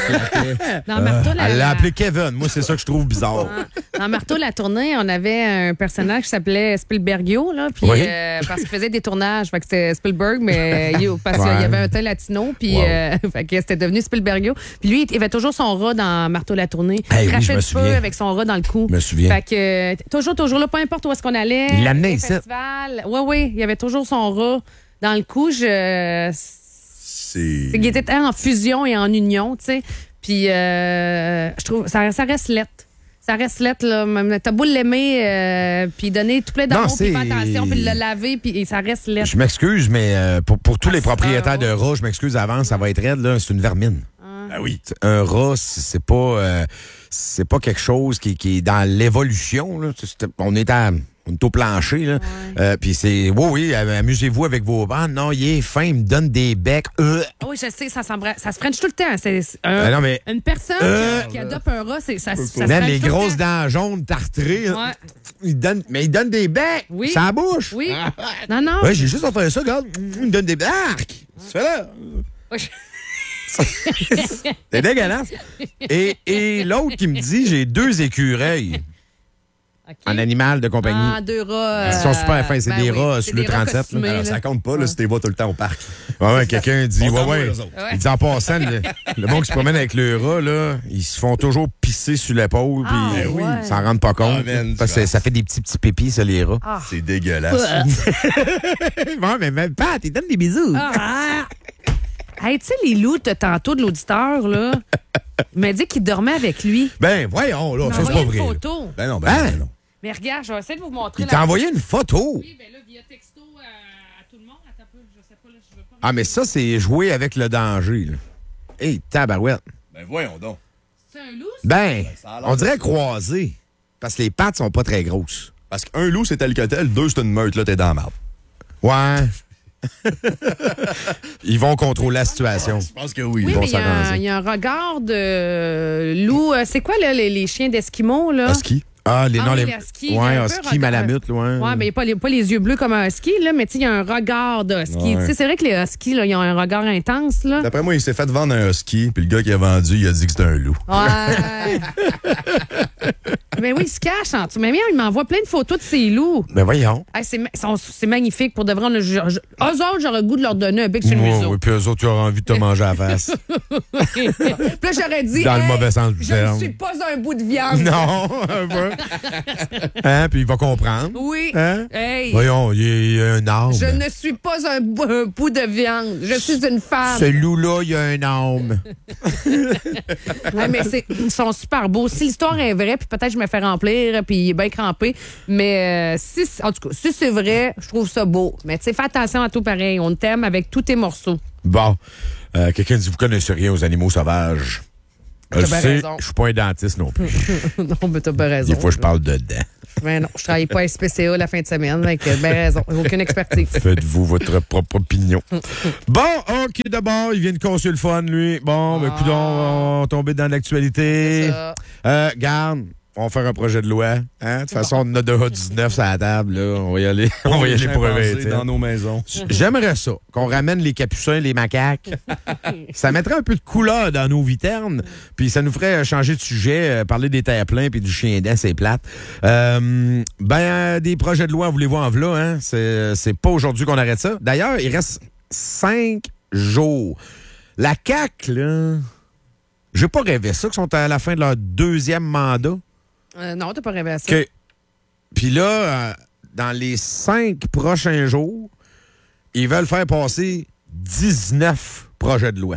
Dans Marteau, la, Elle l'a appelé Kevin. Moi, c'est ça que je trouve bizarre. dans Marteau, la tournée, on avait un personnage qui s'appelait Spielbergio, là, puis Oui. euh, parce qu'il faisait des tournages, fait que c'était Spielberg, mais il- parce qu'il Ouais. y avait un teint latino, puis Wow. euh, fait que c'était devenu Spielbergio. Puis lui, il avait toujours son rat dans Marteau, la tournée. Hey, il oui, crachait je me du feu souviens. avec son rat dans le cou. Je me souviens. Fait que euh, toujours, toujours là, peu importe où est-ce qu'on allait. Il l'amenait au ici. festival. Oui, oui, il y avait toujours son rat dans le cou. Je... C'est. C'est qu'il était en fusion et en union, tu sais. Puis, euh, je trouve, ça, ça reste lettre. Ça reste lettre, là. Même, t'as beau l'aimer, euh, puis donner tout plein Non, d'amour, puis c'est- faire attention, puis le laver, puis ça reste lettre. Je m'excuse, mais euh, pour, pour tous Ah, les c'est propriétaires un de rat. rats, je m'excuse d'avance, ça va être raide, là. C'est une vermine. Ah oui. Un rat, c'est c'est pas, euh, c'est pas quelque chose qui, qui est dans l'évolution, là. C'est- On est à. On est au plancher, là. Euh, Puis c'est. Oui, oui, amusez-vous avec vos bandes. Non, il est fin, il me donne des becs. Euh, Ah oui, je sais, ça, s'embra- ça se french tout le temps. C'est, c'est un- Ah non, mais- Une personne Euh, qui, qui adopte un rat, c'est, ça, ça se man, french les tout le grosses temps. dents jaunes tartrées. là. Ouais. Il donne, mais il donne des becs. Oui. Ça bouche. Oui. Non, non. Ouais, j'ai juste à faire ça, regarde. Il me donne des becs. Arc! Tu fais là. C'est dégueulasse. Et, et l'autre qui me dit, j'ai deux écureuils OK. en animal de compagnie. Ah, deux rats. Ils sont euh, super fins, c'est ben des oui, rats c'est sur le des rats trente-sept, là. costumés, Alors, là. ça compte pas, là, si t'es vas tout le temps au parc. Ouais, ouais, quelqu'un dit, On ouais, s'en va, ouais. eux autres. Il dit en passant, le, le monde qui se promène avec le rat, là, ils se font toujours pisser sur l'épaule, puis Ah, euh, oui. ils s'en rendent pas compte. Ah, man, parce que ça fait des petits, petits pépis, ça, les rats. Ah. C'est dégueulasse. Ouais, mais même pas, ils donnent des bisous. Ah. Hey, tu sais, les loups de tantôt de l'auditeur, là, il m'a dit qu'il dormait avec lui. Ben, voyons, là, Il m'a ça, c'est envoyé pas une vrai. là. photo. Ben non, ben Hein? non, ben non. Mais regarde, je vais essayer de vous montrer. Il la- t'a envoyé une photo. Oui, ben là, via texto euh, à tout le monde. Attends un peu, je sais pas, là, je veux pas. Ah, mais ça, c'est jouer avec le danger, là. Hey, tabarouette. Ben voyons donc. C'est un loup? Ben, ça a l'air on de dirait ça. croisé. Parce que les pattes sont pas très grosses. Parce qu'un loup, c'est tel que tel. Deux, c'est une meute, là, t'es dans la marde. Ouais. Ils vont contrôler la situation. Je pense que oui. Oui, vont mais il y, a un- s'arranger. il y a un regard de loup. euh, C'est quoi, là, les, les chiens d'Esquimaux, là? Husky. Ah, les Ah non, oui, les. le husky, il y a Ouais, un peu husky, regard- malamute, là, ouais. Ouais, mais il n'y a pas les, pas les yeux bleus comme un husky, là, mais tu sais, il y a un regard de husky. Ouais. Tu sais, c'est vrai que les huskies, là, ils ont un regard intense, là. D'après moi, il s'est fait vendre un husky, puis le gars qui a vendu, il a dit que c'était un loup. Ouais. Ben oui, il se cache en dessous. Mais bien, il m'envoie plein de photos de ses loups. Ben voyons. Hey, c'est, c'est magnifique. Pour de vrai, on a, je, je, eux autres, j'aurais le goût de leur donner un bec sur le museau. Oui, puis eux autres, ils auraient envie de te manger à la face. Puis là, j'aurais dit... Dans hey, le mauvais sens du je terme. ne suis pas un bout de viande. Non, un peu. Hein, puis il va comprendre. Oui. Hein? Hey. Voyons, il y a un âme. Je ne suis pas un, un bout de viande. Je suis une femme. Ce loup-là, il y a un âme. Ouais, mais c'est, ils sont super beaux. Si l'histoire est vraie, puis peut-être je me fais remplir, puis il est bien crampé. Mais euh, si, en tout cas, si c'est vrai, je trouve ça beau. Mais tu sais, fais attention à tout pareil. On t'aime avec tous tes morceaux. Bon. Euh, quelqu'un dit, vous connaissez rien aux animaux sauvages. Je T'as le bien sais, raison. je suis pas un dentiste non plus. Non, mais t'as bien raison. Des fois, je parle de dents. Mais non, je travaille pas à S P C A la fin de semaine. Donc, bien raison. Aucune expertise. Faites-vous votre propre opinion. Bon, OK, d'abord, il vient de casser le fun, lui. Bon, ben, écoute, on va tomber dans l'actualité. C'est ça. Euh, garde, on va faire un projet de loi. Hein? De toute façon, on a deux dix-neuf sur la table. Là. On va y aller, on va y aller pour chimpanzés dans nos maisons. J'aimerais ça, qu'on ramène les capucins, les macaques. Ça mettrait un peu de couleur dans nos viternes, puis ça nous ferait changer de sujet, euh, parler des terre-pleins puis du chien dent, c'est plate. Euh, ben, euh, des projets de loi, voulez-vous en v'là, hein? C'est, c'est pas aujourd'hui qu'on arrête ça. D'ailleurs, il reste cinq jours. La C A Q, là, j'ai pas rêvé ça, qu'ils sont à la fin de leur deuxième mandat. Euh, non, t'as pas rêvé à ça. OK. Puis là, euh, dans les cinq prochains jours, ils veulent faire passer dix-neuf projets de loi.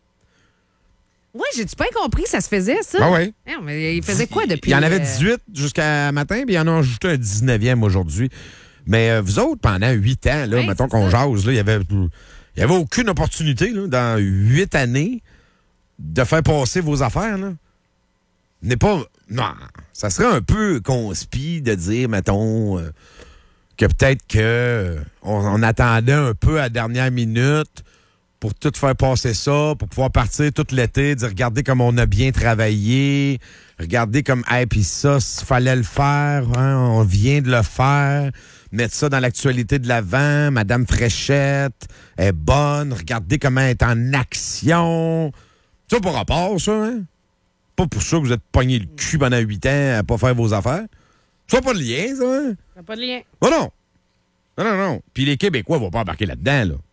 Oui, j'ai-tu pas compris, ça se faisait, ça? Ah oui. Non, mais il faisait quoi depuis? Il y en avait euh, dix-huit jusqu'à matin, puis il y en a ajouté un dix-neuvième aujourd'hui. Mais euh, vous autres, pendant huit ans, là, Oui, mettons c'est qu'on ça. jase, là, il y avait, il y avait aucune opportunité là, dans huit années de faire passer vos affaires. Là. N'est pas. Non. Ça serait un peu conspi de dire, mettons, euh, que peut-être que euh, on, on attendait un peu à la dernière minute pour tout faire passer ça, pour pouvoir partir tout l'été, dire regardez comme on a bien travaillé, regardez comme, hey, puis ça, s'il fallait le faire, hein, on vient de le faire, mettre ça dans l'actualité de l'avant, Madame Fréchette est bonne, regardez comment elle est en action. Ça, pour rapport, ça, hein? Pas pour ça que vous êtes pogné le cul pendant huit ans à pas faire vos affaires. Ça n'a pas de lien, ça, hein? Ça n'a pas de lien. Oh non! Non, non, non. Puis les Québécois vont pas embarquer là-dedans, là.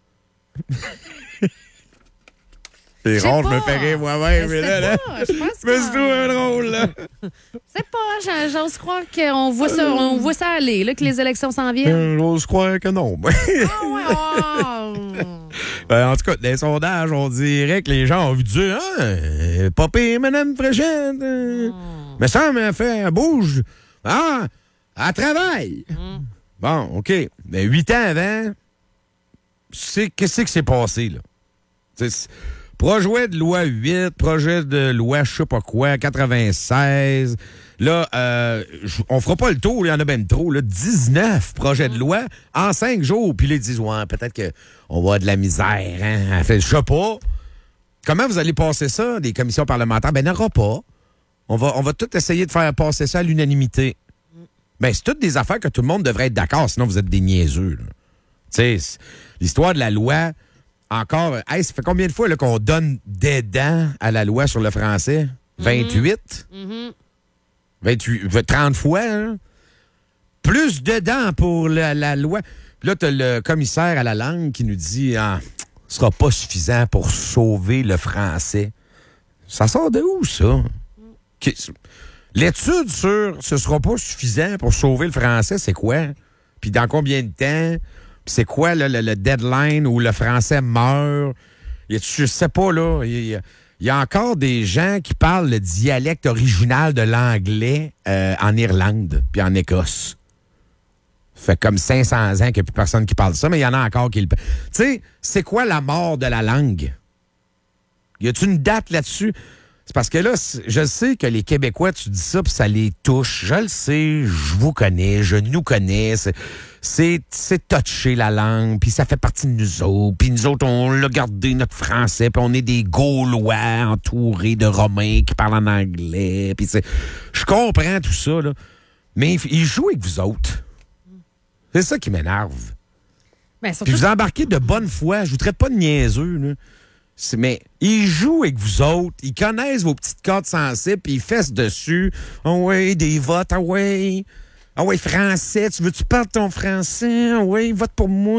C'est sais rare, je pas. me fais rire moi-même, Je mais sais là, là. pas, je pense Je me suis que- trouvé un drôle, là. C'est pas, j'en- j'ose croire qu'on voit ça, on voit ça aller, là, que les élections s'en viennent. Euh, J'ose croire que non. Ah ouais, ah. Ben, en tout cas, dans les sondages, on dirait que les gens ont vu dire « Ah, euh, pas pire, Madame Fréchette. Euh, Mais ça, mais elle fait, elle bouge. Ah, elle travaille. Bon, OK. Mais huit ans avant, c'est, qu'est-ce qui s'est passé, là? C'est, projet de loi huit, projet de loi je sais pas quoi, quatre-vingt-seize. Là, euh, on fera pas le tour, il y en a même trop. Là, dix-neuf projets de loi en cinq jours. Puis là, ils disent, ouais, peut-être qu'on va avoir de la misère. Hein? Elle fait, je sais pas. Comment vous allez passer ça, des commissions parlementaires? Ben, il n'y en aura pas. On va, on va tout essayer de faire passer ça à l'unanimité. Ben, c'est toutes des affaires que tout le monde devrait être d'accord, sinon vous êtes des niaiseux. Tu sais, l'histoire de la loi, encore, hey, ça fait combien de fois là, qu'on donne des dents à la loi sur le français? vingt-huit? Mhm. vingt-huit, trente fois, hein? Plus de dents pour la, la loi. Puis là, tu as le commissaire à la langue qui nous dit ah, ce sera pas suffisant pour sauver le français. Ça sort de où, ça? Qui- L'étude sur ce sera pas suffisant pour sauver le français, c'est quoi? Puis dans combien de temps? Puis c'est quoi là, le, le deadline où le français meurt? Y a-tu- Je sais pas, là. Il y, a- il y a encore des gens qui parlent le dialecte original de l'anglais euh, en Irlande puis en Écosse. Fait comme cinq cents ans qu'il n'y a plus personne qui parle ça, mais il y en a encore qui le parlent. Tu sais, c'est quoi la mort de la langue? Y a-tu une date là-dessus? C'est parce que là, je sais que les Québécois, tu dis ça, puis ça les touche. Je le sais, je vous connais, je nous connais. C'est, c'est, c'est touché, la langue, puis ça fait partie de nous autres. Puis nous autres, on l'a gardé, notre français, puis on est des Gaulois entourés de Romains qui parlent en anglais. Puis c'est, je comprends tout ça, là. Mais ils jouent avec vous autres. C'est ça qui m'énerve. Ben, surtout- Puis vous embarquez de bonne foi. Je vous traite pas de niaiseux, là. C'est, mais ils jouent avec vous autres, ils connaissent vos petites cartes sensibles, puis ils fessent dessus. Ah oh ouais, des votes, ah ouais. Ah ouais, français, tu veux-tu parler de ton français? Ah ouais, vote pour moi.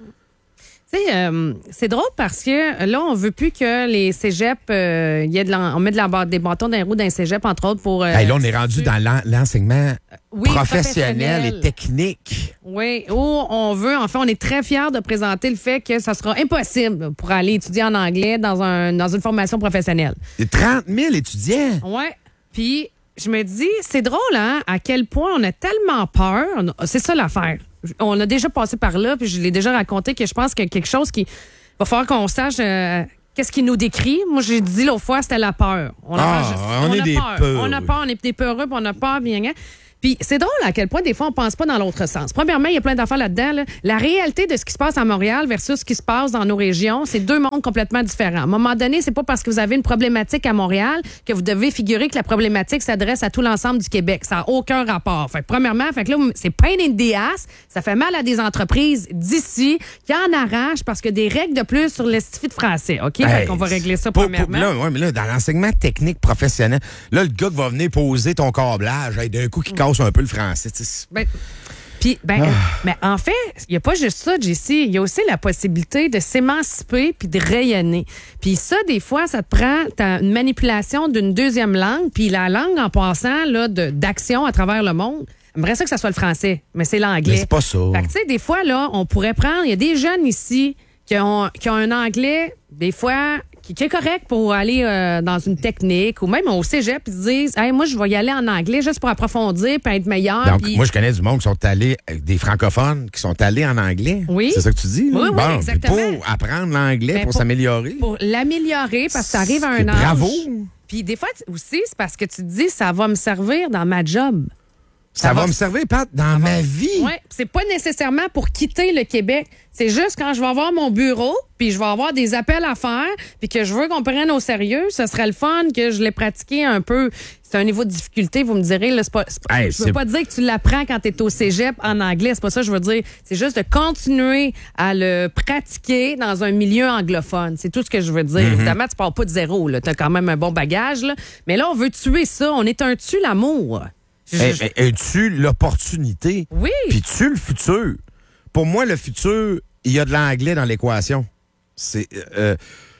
Tu sais, euh, c'est drôle parce que là, on veut plus que les cégeps, euh, y ait de l'en- on met de la, des bâtons dans les roues d'un cégep, entre autres, pour... Euh, Hey, là, on est rendu dans l'en- l'enseignement oui, professionnel, professionnel et technique. Oui, où on veut, en fait, on est très fiers de présenter le fait que ça sera impossible pour aller étudier en anglais dans, un, dans une formation professionnelle. Il y a trente mille étudiants. Oui, puis je me dis, c'est drôle, hein, à quel point on a tellement peur. C'est ça l'affaire. On a déjà passé par là, puis je l'ai déjà raconté, que je pense qu'il y a quelque chose qui va falloir qu'on sache euh, qu'est-ce qui nous décrit. Moi, j'ai dit l'autre fois, c'était la peur. On a Ah, peur, on est a des peur. peureux. On a peur, on est des peureux, puis on a peur, bien, hein. Puis c'est drôle à quel point, des fois, on pense pas dans l'autre sens. Premièrement, il y a plein d'affaires là-dedans. Là. La réalité de ce qui se passe à Montréal versus ce qui se passe dans nos régions, c'est deux mondes complètement différents. À un moment donné, c'est pas parce que vous avez une problématique à Montréal que vous devez figurer que la problématique s'adresse à tout l'ensemble du Québec. Ça n'a aucun rapport. Fait que, premièrement, fait que là, c'est pain in the ass. Ça fait mal à des entreprises d'ici qui en arrachent parce que des règles de plus sur l'estifie de français. OK? Fait Hey, qu'on va régler ça pour- premièrement. pour- là, ouais, mais là, dans l'enseignement technique professionnel, là, le gars qui va venir poser ton câblage, hey, d'un coup, qui casse un peu le français. tu sais. Ben, puis, ben, euh, mais en fait, il n'y a pas juste ça, Jessie. Il y a aussi la possibilité de s'émanciper puis de rayonner. Puis ça, des fois, ça te prend ta- une manipulation d'une deuxième langue. Puis la langue, en passant là, de- d'action à travers le monde, j'aimerais ça que ça soit le français, mais c'est l'anglais. Mais c'est pas ça. Fait que, tu sais, des fois, là, on pourrait prendre... Il y a des jeunes ici qui ont, qui ont un anglais, des fois... Qui, qui est correct pour aller euh, dans une technique ou même au cégep, ils se disent hey, moi, je vais y aller en anglais juste pour approfondir puis être meilleur. Donc, puis- moi, je connais du monde qui sont allés, euh, des francophones, qui sont allés en anglais. Oui. C'est ça que tu dis? là? Oui, oui, Bon, exactement. Pour apprendre l'anglais, Ben, pour, pour- s'améliorer. Pour l'améliorer, parce que ça arrive à un C'est âge. bravo. Puis des fois, t- aussi, c'est parce que tu te dis, ça va me servir dans ma job. Ça, ça va va- me servir, Pat, dans ma vie. Oui, c'est pas nécessairement pour quitter le Québec. C'est juste quand je vais avoir mon bureau, puis je vais avoir des appels à faire, puis que je veux qu'on prenne au sérieux, ce serait le fun que je l'ai pratiqué un peu. C'est un niveau de difficulté, vous me direz. Là, c'est pas, c'est pas- Hey, je veux c'est- pas dire que tu l'apprends quand tu es au cégep en anglais. C'est pas ça que je veux dire. C'est juste de continuer à le pratiquer dans un milieu anglophone. C'est tout ce que je veux dire. Évidemment, tu pars pas de zéro. Tu as quand même un bon bagage. Là. Mais là, on veut tuer ça. On est un tue l'amour. Je- Hey, je- hey, Es-tu l'opportunité? Oui. Puis tu le futur? Pour moi, le futur, il y a de l'anglais dans l'équation. C'est... euh,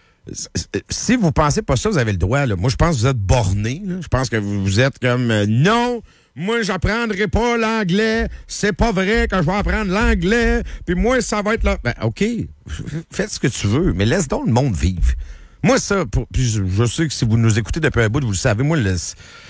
c'est- si vous pensez pas ça, vous avez le droit. Là. Moi, je pense que vous êtes borné. là. Je pense que vous, vous êtes comme... euh, non, moi, j'apprendrai pas l'anglais. C'est pas vrai que je vais apprendre l'anglais. Puis moi, ça va être là. Ben, OK, faites ce que tu veux, mais laisse donc le monde vivre. Moi, ça... Pour, puis je, je sais que si vous nous écoutez depuis un bout, vous le savez, moi, le,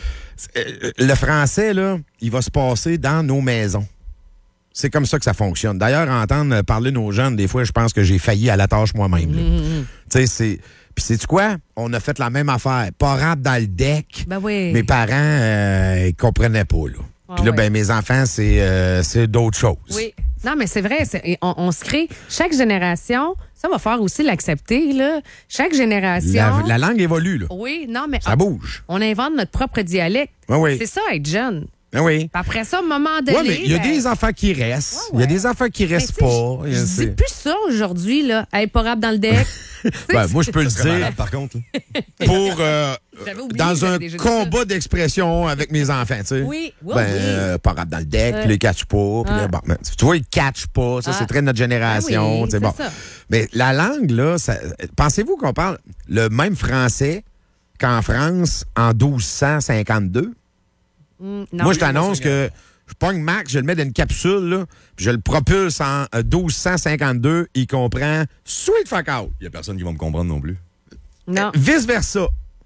le français, là, il va se passer dans nos maisons. C'est comme ça que ça fonctionne. D'ailleurs, entendre parler nos jeunes, des fois, je pense que j'ai failli à la tâche moi-même. là. Mm-hmm. Tu sais, c'est... Puis sais-tu quoi? On a fait la même affaire. Pas rentre dans le deck. Ben oui. Mes parents, euh, ils comprenaient pas, là. Ah Puis là, ouais. ben, mes enfants, c'est, euh, c'est d'autres choses. Oui. Non, mais c'est vrai. c'est- on, on se crée. Chaque génération, ça va faire aussi l'accepter, là. Chaque génération. La, la langue évolue, là. Oui, non, mais. Ça bouge. On invente notre propre dialecte. Oui, oui. C'est ça, être jeune. Ah oui. Puis après ça, à un moment donné. Oui, mais il y a ben, des enfants qui restent. Ouais, Il y a ouais. des enfants qui mais restent tu sais, pas. Je, je dis plus ça aujourd'hui, là. Hey, pas rap dans le deck. Tu sais, Ben, moi, je peux le Ça serait dire malade, par contre. là. pour euh, J'avais oublié dans que un j'avais déjà dit combat d'expression avec mes enfants, tu sais. Oui, oui, ben, oui. euh, pas rap dans le deck, Ouais. puis les catch pas, puis Ah. là, bon, ben, tu vois, ils catchent pas, ça Ah. c'est très notre génération, Ah oui, tu sais, c'est bon. ça. Mais la langue là, ça- pensez-vous qu'on parle le même français qu'en France en douze cent cinquante-deux? Mm, non, Moi, je mais- t'annonce que je pogne Max, je le mets dans une capsule, là, puis je le propulse en euh, douze cent cinquante-deux, il comprend sweet fuck out. Il y a personne qui va me comprendre non plus. Non. Vice-versa.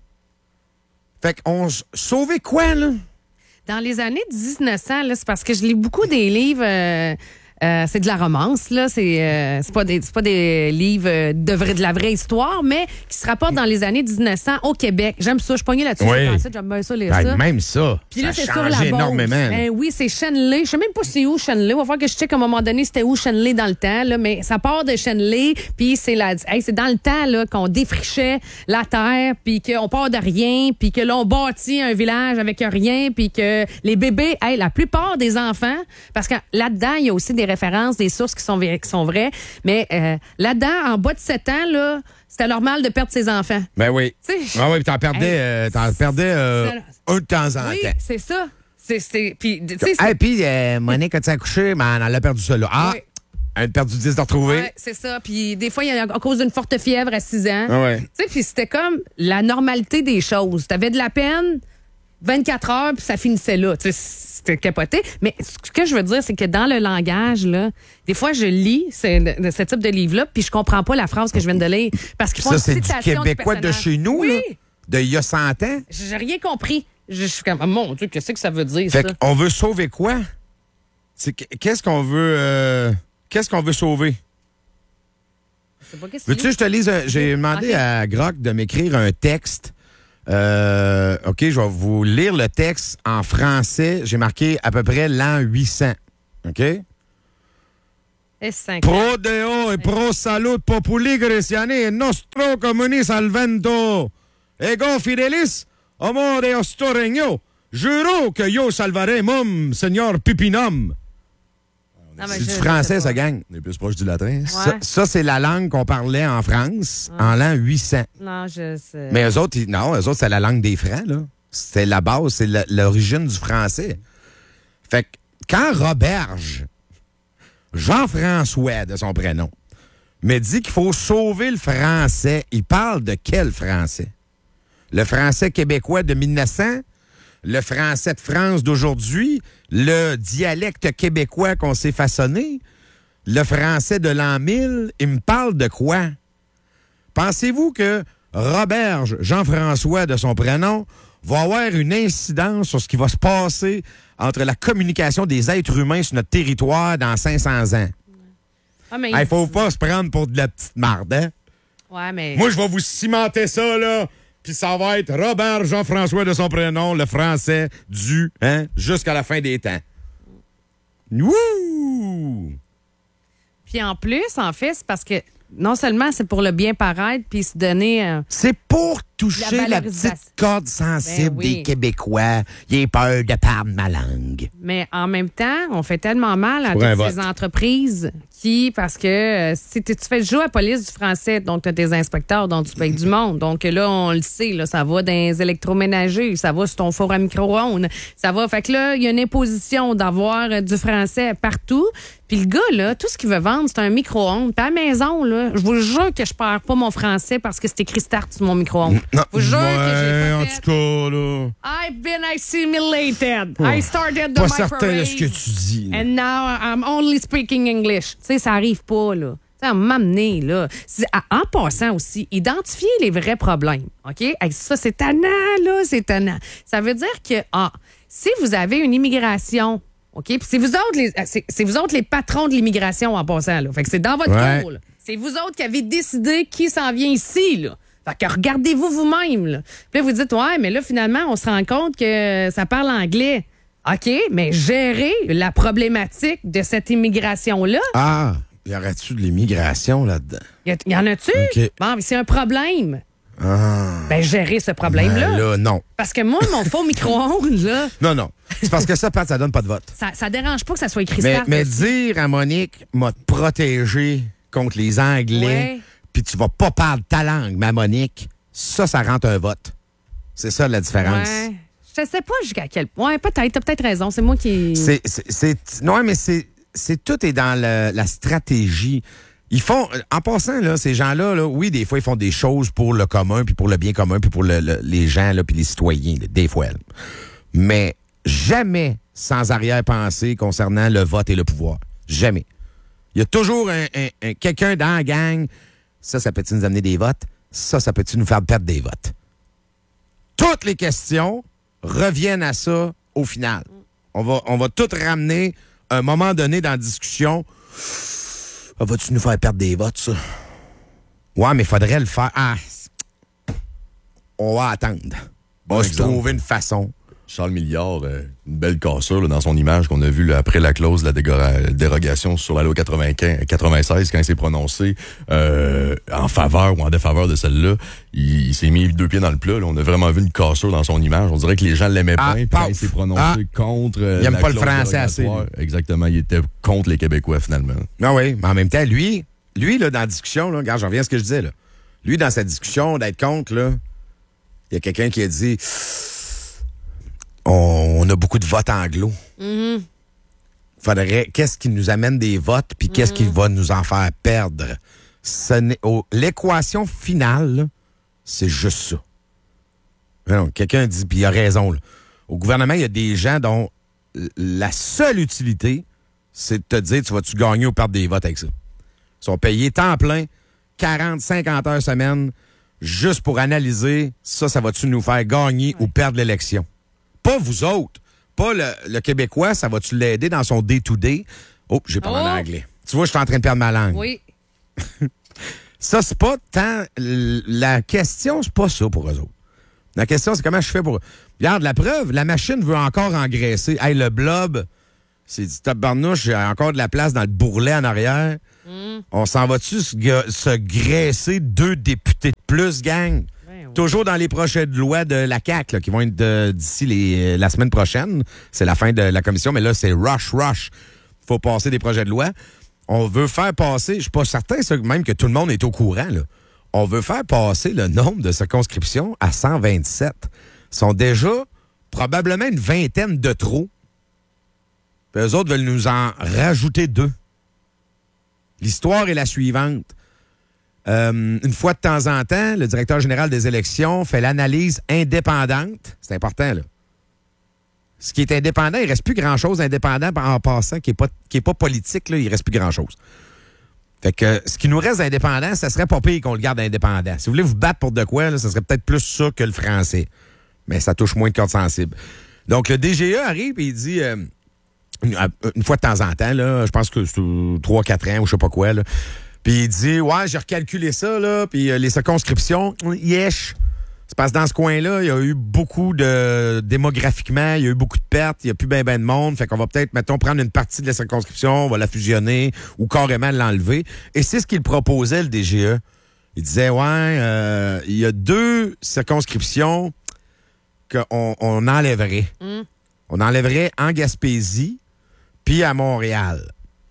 Fait qu'on s- sauvait quoi, là? Dans les années dix-neuf cents, là, c'est parce que je lis beaucoup des livres. euh, euh, c'est de la romance, là. C'est euh, c'est pas des c'est pas des livres euh, de vrai, de la vraie histoire, mais qui se rapportent dans les années dix-neuf cents au Québec. J'aime ça. Je suis pognée là-dessus. Oui. J'ai pensé, j'aime bien ça, lire Ben, ça. même ça. Puis ça là, a c'est sur changé la Beauce. énormément. là. Ben oui, c'est Shenley. Je sais même pas c'est où Shenley. On va voir que je check à un moment donné c'était où Shenley dans le temps, là. Mais ça part de Shenley, puis c'est la, hey, c'est dans le temps là qu'on défrichait la terre, puis qu'on part de rien, puis que là on bâtit un village avec rien, puis que les bébés, hey, la plupart des enfants, parce que là-dedans il y a aussi des références, des sources qui sont, qui sont vraies, mais euh, là-dedans en bas de sept ans là. c'était normal de perdre ses enfants. Ben oui. Tu sais, ah oui, puis t'en perdais, hey, euh, t'en perdais euh, un de temps en oui, temps. c'est ça. C'est, c'est, puis, tu sais, hey, puis euh, Monique, as-tu accouché? Ben, elle a perdu ça, là. Ah! Oui. Elle a perdu dix de retrouver. Ouais, c'est ça. Puis des fois, il y a à cause d'une forte fièvre à six ans. Ah ouais. Tu sais, puis c'était comme la normalité des choses. T'avais de la peine, vingt-quatre heures, puis ça finissait là. Tu sais, c'était capoté. Mais ce que je veux dire, c'est que dans le langage, là, des fois, je lis ce, ce type de livre-là, puis je comprends pas la phrase que je viens de lire. Parce qu'ils font ça, une c'est du citation québécois du de personnage. chez nous, oui. là. De il y a cent ans. J'ai rien compris. Je, je suis comme, oh, mon Dieu, qu'est-ce que ça veut dire, fait ça? qu'on veut sauver quoi? C'est, qu'est-ce qu'on veut... Euh, qu'est-ce qu'on veut sauver? Pas veux-tu que je te lise? Un, j'ai demandé okay. à Grok de m'écrire un texte. Euh, OK, je vais vous lire le texte en français. J'ai marqué à peu près l'an huit cents. OK? Pro Deo e pro salut populi Christiani nostro communis salvento. Ego fidelis homo Deus to regno. Juro que yo salvaré mum, Seigneur Pupinum. Non, c'est du français, ça gang. On est plus proche du latin. Ouais. Ça, ça, c'est la langue qu'on parlait en France ouais. en l'an huit cents. Non, je sais. Mais eux autres, ils, non, eux autres, c'est la langue des Francs, là. C'est la base, c'est la, l'origine du français. Fait que quand Roberge, Jean-François de son prénom, me dit qu'il faut sauver le français, il parle de quel français? Le français québécois de mille neuf cents? Le français de France d'aujourd'hui, le dialecte québécois qu'on s'est façonné, le français de l'an mille, il me parle de quoi? Pensez-vous que Roberge, Jean-François de son prénom, va avoir une incidence sur ce qui va se passer entre la communication des êtres humains sur notre territoire dans cinq cents ans? Il ah, ne faut pas se prendre pour de la petite marde, hein? Ouais, mais... Moi, je vais vous cimenter ça, là. Puis ça va être Robert Jean-François de son prénom, le français du, hein, jusqu'à la fin des temps. Wouh! Puis en plus, en fait, c'est parce que non seulement c'est pour le bien paraître, puis se donner... Euh, c'est pour toucher la, la petite corde sensible ben oui. des Québécois. Il a peur de perdre ma langue. Mais en même temps, on fait tellement mal à pour toutes ces entreprises qui, parce que euh, si tu fais le jeu à la police du français, donc tu as des inspecteurs, donc tu payes du monde. Donc là, on le sait, là, ça va dans les électroménagers, ça va sur ton four à micro-ondes, ça va. Fait que là, il y a une imposition d'avoir euh, du français partout. Puis le gars, là, tout ce qu'il veut vendre, c'est un micro-ondes. Puis à la maison, là, je vous jure que je perds pas mon français parce que c'est écrit Start sur mon micro-ondes. Je vous jure ouais, que j'ai pas en fait. tout cas, là. I've been assimilated. Oh. I started the pas my certain parade. de ce que tu dis. Là. And now I'm only speaking English. Tu sais, ça arrive pas, là. Tu sais, m'amener, là. En passant aussi, identifier les vrais problèmes. OK? Hey, ça, c'est tannant, là. C'est tannant. Ça veut dire que, ah, si vous avez une immigration, OK? Puis c'est vous autres les, c'est, c'est vous autres les patrons de l'immigration en passant, là. Fait que c'est dans votre ouais. cours, là. C'est vous autres qui avez décidé qui s'en vient ici, là. Fait que regardez-vous vous-même, là. Puis là, vous dites, ouais, mais là, finalement, on se rend compte que ça parle anglais. OK, mais gérer la problématique de cette immigration-là. Ah, y aurait-tu de l'immigration là-dedans? Y, y en a-tu? Okay. Bon, mais c'est un problème. Ah. Ben, gérer ce problème-là. Ben là, non. Parce que moi, mon faux micro-ondes, là. Non, non. C'est parce que ça, Pat, ça donne pas de vote. Ça, ça dérange pas que ça soit écrit Mais, Start mais aussi. dire à Monique, m'a protégé contre les Anglais, ouais. puis tu vas pas parler ta langue, ma Monique, ça, ça rentre un vote. C'est ça la différence. Ouais. Je sais pas jusqu'à quel point. Ouais, peut-être, t'as peut-être raison. C'est moi qui. C'est, c'est, c'est, non, mais c'est, c'est tout est dans le, la stratégie. Ils font, en passant, là, ces gens-là, là, oui, des fois, ils font des choses pour le commun, puis pour le bien commun, puis pour le, le, les gens, là, puis les citoyens, là, des fois. Là. Mais jamais sans arrière-pensée concernant le vote et le pouvoir. Jamais. Il y a toujours un, un, un, quelqu'un dans la gang. Ça, ça peut-tu nous amener des votes? Ça, ça peut-tu nous faire perdre des votes? Toutes les questions reviennent à ça au final. On va, on va tout ramener à un moment donné dans la discussion. Ah, vas-tu nous faire perdre des votes, ça? Ouais, mais il faudrait le faire. Ah, on va attendre. On va se trouver une façon. Charles Milliard, euh, une belle cassure là, dans son image qu'on a vue là, après la clause de la dégora- dérogation sur la loi quatre-vingt-quinze, quatre-vingt-seize, quand il s'est prononcé euh, en faveur ou en défaveur de celle-là. Il, il s'est mis deux pieds dans le plat. Là. On a vraiment vu une cassure dans son image. On dirait que les gens l'aimaient ah, bien. Puis quand il s'est prononcé ah, contre euh, il aime la pas le clause français assez. Exactement. Il était contre les Québécois, finalement. Ah oui, mais en même temps, lui, lui là, dans la discussion, là, regarde, j'en reviens à ce que je disais, là. Lui, dans sa discussion d'être contre, là, il y a quelqu'un qui a dit on, on a beaucoup de votes anglo. Mm-hmm. Faudrait, qu'est-ce qui nous amène des votes, puis qu'est-ce mm-hmm. qui va nous en faire perdre? Ce n'est, oh, l'équation finale, là, c'est juste ça. Non, quelqu'un dit, puis il a raison. Là. Au gouvernement, il y a des gens dont la seule utilité, c'est de te dire, tu vas-tu gagner ou perdre des votes avec ça? Ils sont payés temps plein, quarante, cinquante heures semaine, juste pour analyser, ça, ça va-tu nous faire gagner ouais. ou perdre l'élection? Pas vous autres. Pas le, le Québécois, ça va-tu l'aider dans son day-to-day? Oh, j'ai pas oh. mon anglais. Tu vois, je suis en train de perdre ma langue. Oui. Ça, c'est pas tant... La question, c'est pas ça pour eux autres. La question, c'est comment je fais pour... Regarde, la preuve, la machine veut encore engraisser. Hey, le blob, c'est du tabarnouche, j'ai encore de la place dans le bourrelet en arrière. Mm. On s'en va-tu se, se graisser deux députés de plus, gang? Ben oui. Toujours dans les projets de loi de la C A Q, là, qui vont être de, d'ici les, la semaine prochaine. C'est la fin de la commission, mais là, c'est rush, rush. Faut passer des projets de loi. On veut faire passer, je suis pas certain ça, même que tout le monde est au courant, là. On veut faire passer le nombre de circonscriptions à cent vingt-sept. Ils sont déjà probablement une vingtaine de trop. Puis eux autres veulent nous en rajouter deux. L'histoire est la suivante. Euh, une fois de temps en temps, le directeur général des élections fait l'analyse indépendante. C'est important, là. Ce qui est indépendant, il ne reste plus grand-chose indépendant en passant, qui n'est pas, qui est pas politique, là, il ne reste plus grand-chose. Fait que ce qui nous reste indépendant, ça serait pas pire qu'on le garde indépendant. Si vous voulez vous battre pour de quoi, là, ça serait peut-être plus ça que le français. Mais ça touche moins de cordes sensibles. Donc, le D G E arrive et il dit, euh, une, une fois de temps en temps, là, je pense que c'est trois quatre ans ou je sais pas quoi, là, puis il dit, ouais, j'ai recalculé ça, là, puis euh, les circonscriptions, yesh. C'est parce que dans ce coin-là, il y a eu beaucoup de... Démographiquement, il y a eu beaucoup de pertes, il n'y a plus ben ben de monde. Fait qu'on va peut-être, mettons, prendre une partie de la circonscription, on va la fusionner ou carrément l'enlever. Et c'est ce qu'il proposait, le D G E. Il disait, ouais, euh, il y a deux circonscriptions qu'on on enlèverait. Mm. On enlèverait en Gaspésie puis à Montréal.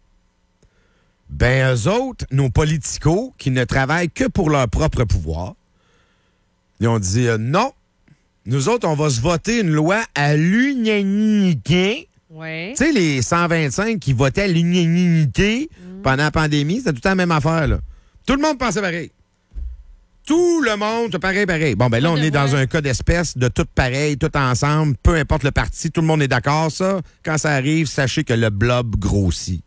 Ben, eux autres, nos politicos, qui ne travaillent que pour leur propre pouvoir, ils ont dit euh, non, nous autres, on va se voter une loi à l'unanimité. Ouais. Tu sais, les cent vingt-cinq qui votaient à l'unanimité mm. pendant la pandémie, c'était tout le temps la même affaire, là. Tout le monde pensait pareil. Tout le monde, pareil, pareil. Bon, ben là, on est dans un cas d'espèce de tout pareil, tout ensemble, peu importe le parti, tout le monde est d'accord, ça. Quand ça arrive, sachez que le blob grossit.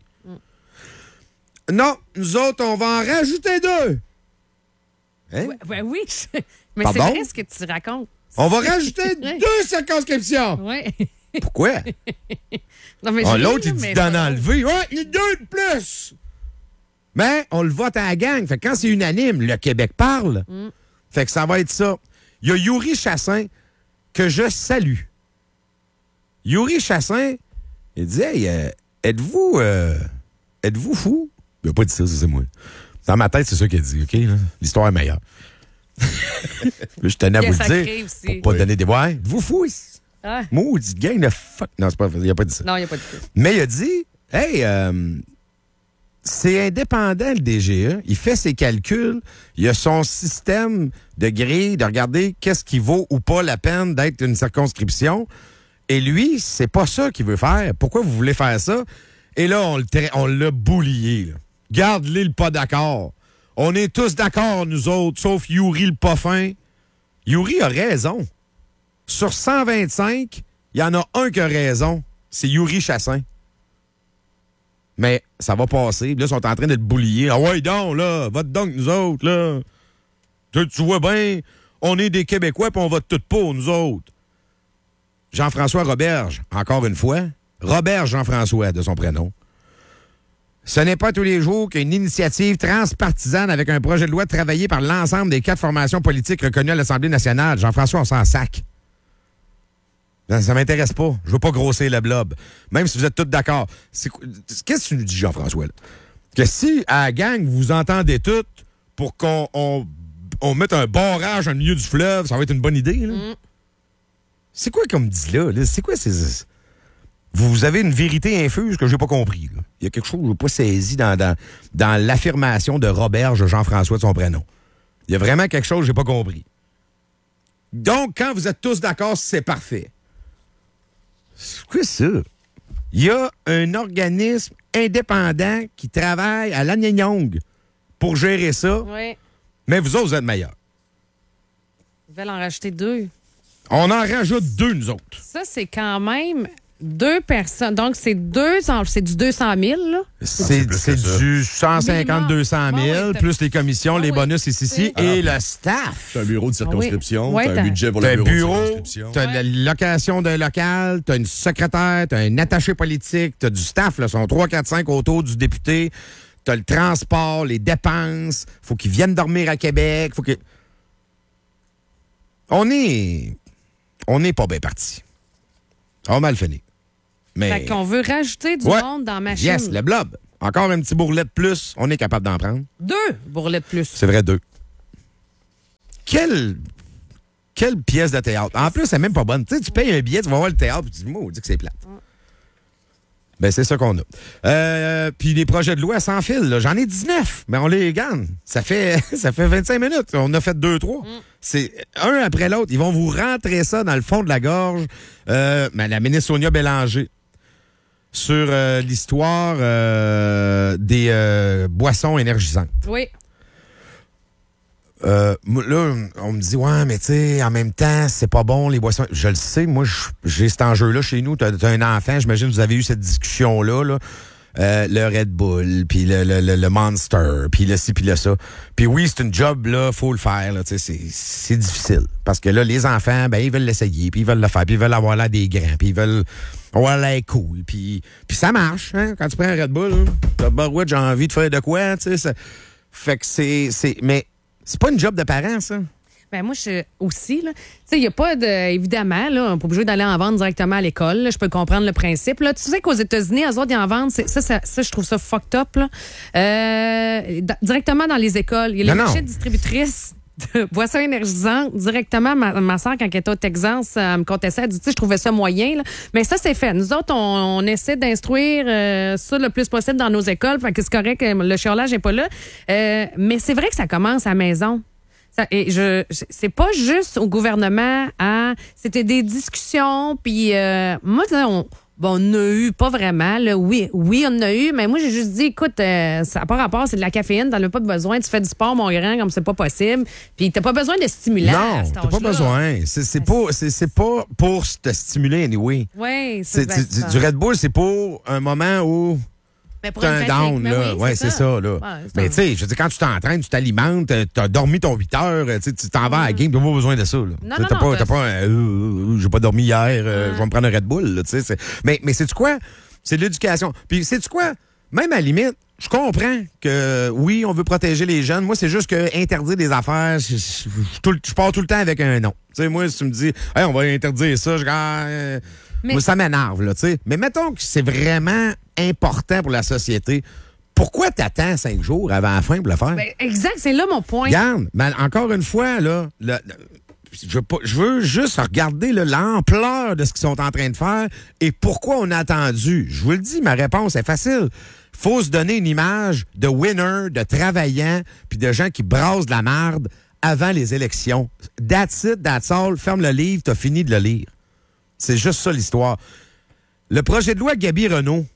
Mm. Non, nous autres, on va en rajouter deux. Hein? Ouais, ouais, oui, mais Pardon? c'est vrai ce que tu racontes. On va rajouter deux circonscriptions. Oui. Pourquoi? Non, mais oh, l'autre, dit, il dit d'en enlever. Ouais, il y a deux de plus. Mais on le vote à la gang. Fait que quand c'est unanime, le Québec parle. Mm. Fait que ça va être ça. Il y a Yuri Chassin que je salue. Yuri Chassin, il dit, hey, euh, êtes-vous euh, êtes-vous fou? Il n'a pas dit ça, c'est moi. Dans ma tête, c'est ça qu'il a dit, OK? Là? L'histoire est meilleure. Je tenais à vous le dire pour pas oui. donner des... Ouais, vous fou ici. Ah. Maudit gang de fuck. Non, c'est pas... il a pas dit ça. Non, il a pas dit ça. Mais il a dit, hey, euh, c'est indépendant, le D G E. Il fait ses calculs. Il a son système de grille, de regarder qu'est-ce qui vaut ou pas la peine d'être une circonscription. Et lui, c'est pas ça qu'il veut faire. Pourquoi vous voulez faire ça? Et là, on, le tra- on l'a boulié, là. Garde-les le pas d'accord. On est tous d'accord, nous autres, sauf Yuri le pas fin. Yuri a raison. Sur cent vingt-cinq, il y en a un qui a raison. C'est Yuri Chassin. Mais ça va passer. Là, ils sont en train de te boulier. Ah ouais, donc, là, vote donc, nous autres, là. Tu, tu vois bien, on est des Québécois puis on vote tout pour, nous autres. Jean-François Roberge, encore une fois. Robert Jean-François, de son prénom. Ce n'est pas tous les jours qu'une initiative transpartisane avec un projet de loi travaillé par l'ensemble des quatre formations politiques reconnues à l'Assemblée nationale. Jean-François, on s'en sac. Ça, ça m'intéresse pas. Je veux pas grossir le blob. Même si vous êtes tous d'accord. C'est, qu'est-ce que tu nous dis, Jean-François, là? Que si, à la gang, vous vous entendez toutes pour qu'on on, on mette un barrage au milieu du fleuve, ça va être une bonne idée, là? Mm. C'est quoi comme dit là, là? C'est quoi ces... Vous avez une vérité infuse que j'ai pas compris. Là. Il y a quelque chose que je n'ai pas saisi dans, dans, dans l'affirmation de Robert Jean-François de son prénom. Il y a vraiment quelque chose que j'ai pas compris. Donc, quand vous êtes tous d'accord, c'est parfait. C'est quoi ça? Il y a un organisme indépendant qui travaille à l'Anyanyong pour gérer ça. Oui. Mais vous autres, vous êtes meilleurs. Ils veulent en rajouter deux. On en rajoute deux, nous autres. Ça, c'est quand même deux personnes. Donc, c'est deux, c'est du deux cent mille, là? C'est, c'est du cent cinquante à deux cent mille, ah oui, plus les commissions, ah les oui. bonus ici, ici, et le staff. T'as un bureau de circonscription, Ah oui. t'as Ouais, un t'as- budget pour T'as le un bureau, bureau, de circonscription. t'as la location d'un local, t'as une secrétaire, t'as un attaché politique, t'as du staff, là, sont trois, quatre, cinq autour du député, t'as le transport, les dépenses, faut qu'ils viennent dormir à Québec, faut que... On est... On n'est pas bien parti. On a mal fini. Mais... Fait qu'on veut rajouter du Ouais. monde dans la machine. Yes, le blob. Encore un petit bourrelet de plus, on est capable d'en prendre. Deux bourrelets de plus. C'est vrai, deux. Quelle, quelle pièce de théâtre. En plus, c'est même pas bonne. Tu sais, tu payes un billet, tu vas voir le théâtre, puis tu dis, moi, on dit que c'est plate. Ben, c'est ça qu'on a. Euh, puis les projets de loi sans fil, là, j'en ai dix-neuf, mais on les gagne. Ça fait, ça fait vingt-cinq minutes. On a fait deux, trois. Mm. C'est un après l'autre. Ils vont vous rentrer ça dans le fond de la gorge. Euh, ben, la ministre Sonia Bélanger, sur euh, l'histoire euh, des euh, boissons énergisantes. Oui. Euh, moi, là, on me dit, ouais, mais tu sais, en même temps, c'est pas bon, les boissons. Je le sais, moi, je- j'ai cet enjeu-là chez nous. T'as, t'as un enfant, j'imagine que vous avez eu cette discussion-là, là. Euh, le Red Bull, puis le, le, le, le Monster, puis le ci, puis le ça. Puis oui, c'est une job, là, faut le faire, là, tu sais, c'est, c'est difficile. Parce que là, les enfants, ben, ils veulent l'essayer, puis ils veulent le faire, puis ils veulent avoir l'air des grands, puis ils veulent avoir l'air cool, puis, puis ça marche, hein, quand tu prends un Red Bull, hein, t'as barouette, j'ai envie de faire de quoi, tu sais, ça- fait que c'est, c'est, mais c'est pas une job de parent, ça. Ben moi, je aussi, là. Tu sais, il n'y a pas de. Évidemment, là, on n'est pas obligé d'aller en vendre directement à l'école. là. Je peux comprendre le principe. Là. Tu sais qu'aux États-Unis, eux autres, ils en vendent. c'est- Ça, ça, ça, je trouve ça fucked up, là. Euh, d- directement dans les écoles. Il y a les Non, non. marchés distributrices de boissons énergisantes directement. Ma, ma soeur, quand elle était au Texas, elle me contait ça. Elle dit, tu sais, je trouvais ça moyen, là. Mais ça, c'est fait. Nous autres, on, on essaie d'instruire euh, ça le plus possible dans nos écoles. Fait que c'est correct, le chiolage n'est pas là. Euh, mais c'est vrai que ça commence à la maison. Ça- Et je, je- c'est pas juste au gouvernement. Hein, c'était des discussions. Puis euh, moi, là, on, bon, on a eu pas vraiment. Là, oui, oui, on en a eu. Mais moi, j'ai juste dit, écoute, euh, ça n'a pas rapport. C'est de la caféine. T'en as pas besoin. Tu fais du sport, mon grand, comme c'est pas possible. Puis t'as pas besoin de stimulant. à Non, cet t'as pas âge-là. besoin. C'est, c'est pas, c'est, c'est pas pour te stimuler anyway. Oui, C'est, c'est, du, du- du Red Bull, c'est pour un moment où Mais pour t'as une un fatigue. down, Mais là. oui, ouais, c'est ça, là. Ouais, c'est Mais un- tu sais, je veux dire, quand tu t'entraînes, tu t'alimentes, euh, t'as dormi ton huit heures, tu sais, tu t'en vas à la game, t'as pas besoin de ça, là. Non, T'as non, pas, non, t'as t'as- pas un, euh, euh, j'ai pas dormi hier, euh, je vais me prendre un Red Bull, là, tu sais. c'est- Mais, mais c'est-tu quoi? C'est de l'éducation. Puis, c'est-tu quoi? Même à la limite, je comprends que, oui, on veut protéger les jeunes. Moi, c'est juste que interdire des affaires, je, je- je- tout le- je pars tout le temps avec un non. Tu sais, moi, si tu me dis, hey, on va interdire ça, je ah, euh, Mais- moi, ça m'énerve, là, tu sais. Mais mettons que c'est vraiment important pour la société. Pourquoi t'attends cinq jours avant la fin pour le faire? Ben, exact, c'est là mon point. Regarde, mais encore une fois, là, le- le- je, veux pas- je veux juste regarder là, l'ampleur de ce qu'ils sont en train de faire et pourquoi on a attendu. Je vous le dis, ma réponse est facile. Faut se donner une image de winner, de travaillant, puis de gens qui brassent de la merde avant les élections. That's it, that's all. Ferme le livre, t'as fini de le lire. C'est juste ça l'histoire. Le projet de loi Gaby Renault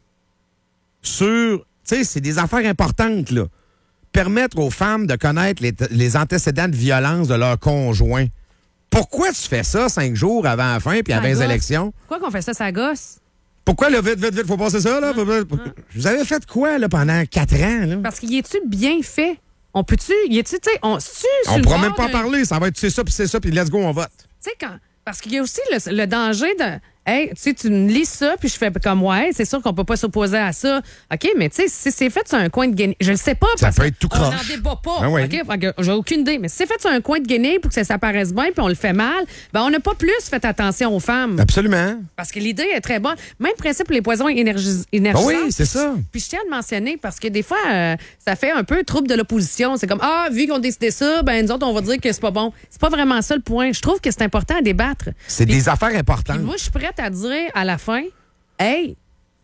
sur, tu sais, c'est des affaires importantes, là. Permettre aux femmes de connaître les, les antécédents de violence de leur conjoint. Pourquoi tu fais ça cinq jours avant la fin puis avant Ça les gosse. élections? Pourquoi qu'on fait ça, ça gosse? Pourquoi, là, vite, vite, vite, faut passer ça, là? Faut- faut- Vous avez fait quoi, là, pendant quatre ans, là? Parce qu'il est-tu bien fait? On peut-tu. Il est-tu, tu sais, on, c'est-tu sur On le pourra bord même pas en d'un- parler. Ça va être c'est ça, puis c'est ça, puis let's go, on vote. Tu sais, quand. Parce qu'il y a aussi le, le danger de. Hey, tu sais, tu me lis ça, puis je fais comme, ouais, c'est sûr qu'on peut pas s'opposer à ça. OK, mais tu sais, si c'est fait sur un coin de Guinée, je le sais pas. Ça parce peut que être tout on n'en croche. débat pas. Ah oui. OK? Fait que j'ai aucune idée. Mais si c'est fait sur un coin de Guinée pour que ça, ça paraisse bien, puis on le fait mal, ben on n'a pas plus fait attention aux femmes. Absolument. Parce que l'idée est très bonne. Même principe pour les poisons énergis- énergisants. Ah oui, c'est ça. Puis je tiens à le mentionner parce que des fois, euh, ça fait un peu trouble de l'opposition. C'est comme, ah, vu qu'on a décidé ça, ben nous autres, on va dire que c'est pas bon. C'est pas vraiment ça le point. Je trouve que c'est important à débattre. C'est Puis- des affaires importantes. puis moi, je suis prête à dire à la fin, hey,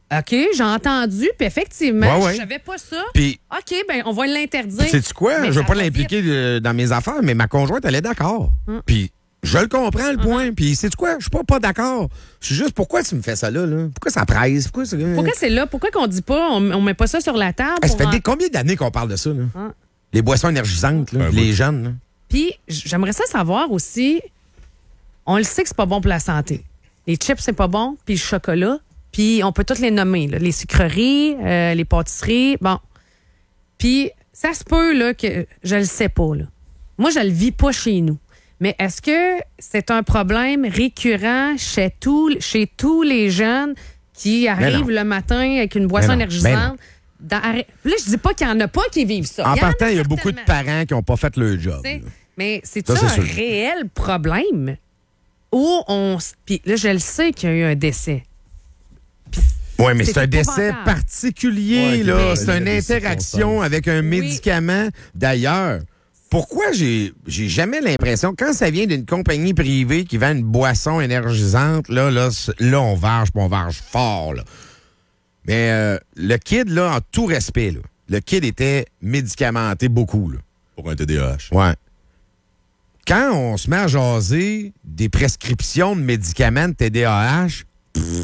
OK, j'ai entendu, puis effectivement, Ouais, ouais. je savais pas ça. Puis, OK, ben on va l'interdire. sais-tu quoi? Mais Je veux ça pas va l'impliquer de- dans mes affaires, mais ma conjointe, elle est d'accord. Hum. Puis, je le comprends, le Uh-huh. point. Puis, sais-tu quoi? Je suis pas, pas d'accord. Je suis juste, pourquoi tu me fais ça là? là? Pourquoi ça presse? Pourquoi c'est... Pourquoi c'est là? Pourquoi qu'on dit pas, on, on met pas ça sur la table? Hey, ça pour fait en- des, combien d'années qu'on parle de ça, là? Hein? Les boissons énergisantes, là, Ben, les oui. jeunes, là. Puis, j'aimerais ça savoir aussi, on le sait que c'est pas bon pour la santé. Les chips, c'est pas bon, puis le chocolat, puis on peut toutes les nommer, là, les sucreries, euh, les pâtisseries, bon. Puis, ça se peut, là, que je le sais pas, là. Moi, je le vis pas chez nous. Mais est-ce que c'est un problème récurrent chez, tout, chez tous les jeunes qui arrivent le matin avec une boisson Ben non, énergisante? Dans- là, je dis pas qu'il y en a pas qui vivent ça. En Il y en partant, il y a beaucoup de certainement. parents qui n'ont pas fait leur job. T'sais, là. mais c'est Ça, ça, c'est un sûr. réel problème où on. s- Puis là, je le sais qu'il y a eu un décès. Oui, mais C'est c'est un décès épouvantable. particulier, Ouais, là. mais- C'est une il y a des interaction circonstances. avec un médicament. D'ailleurs, pourquoi j'ai j'ai jamais l'impression, quand ça vient d'une compagnie privée qui vend une boisson énergisante, là, là, c'est- là on varge, puis on varge fort, là. Mais euh, le kid, là, en tout respect, là, le kid était médicamenté beaucoup, là. Pour un T D A H. Ouais. Quand on se met à jaser des prescriptions de médicaments de T D A H, pff.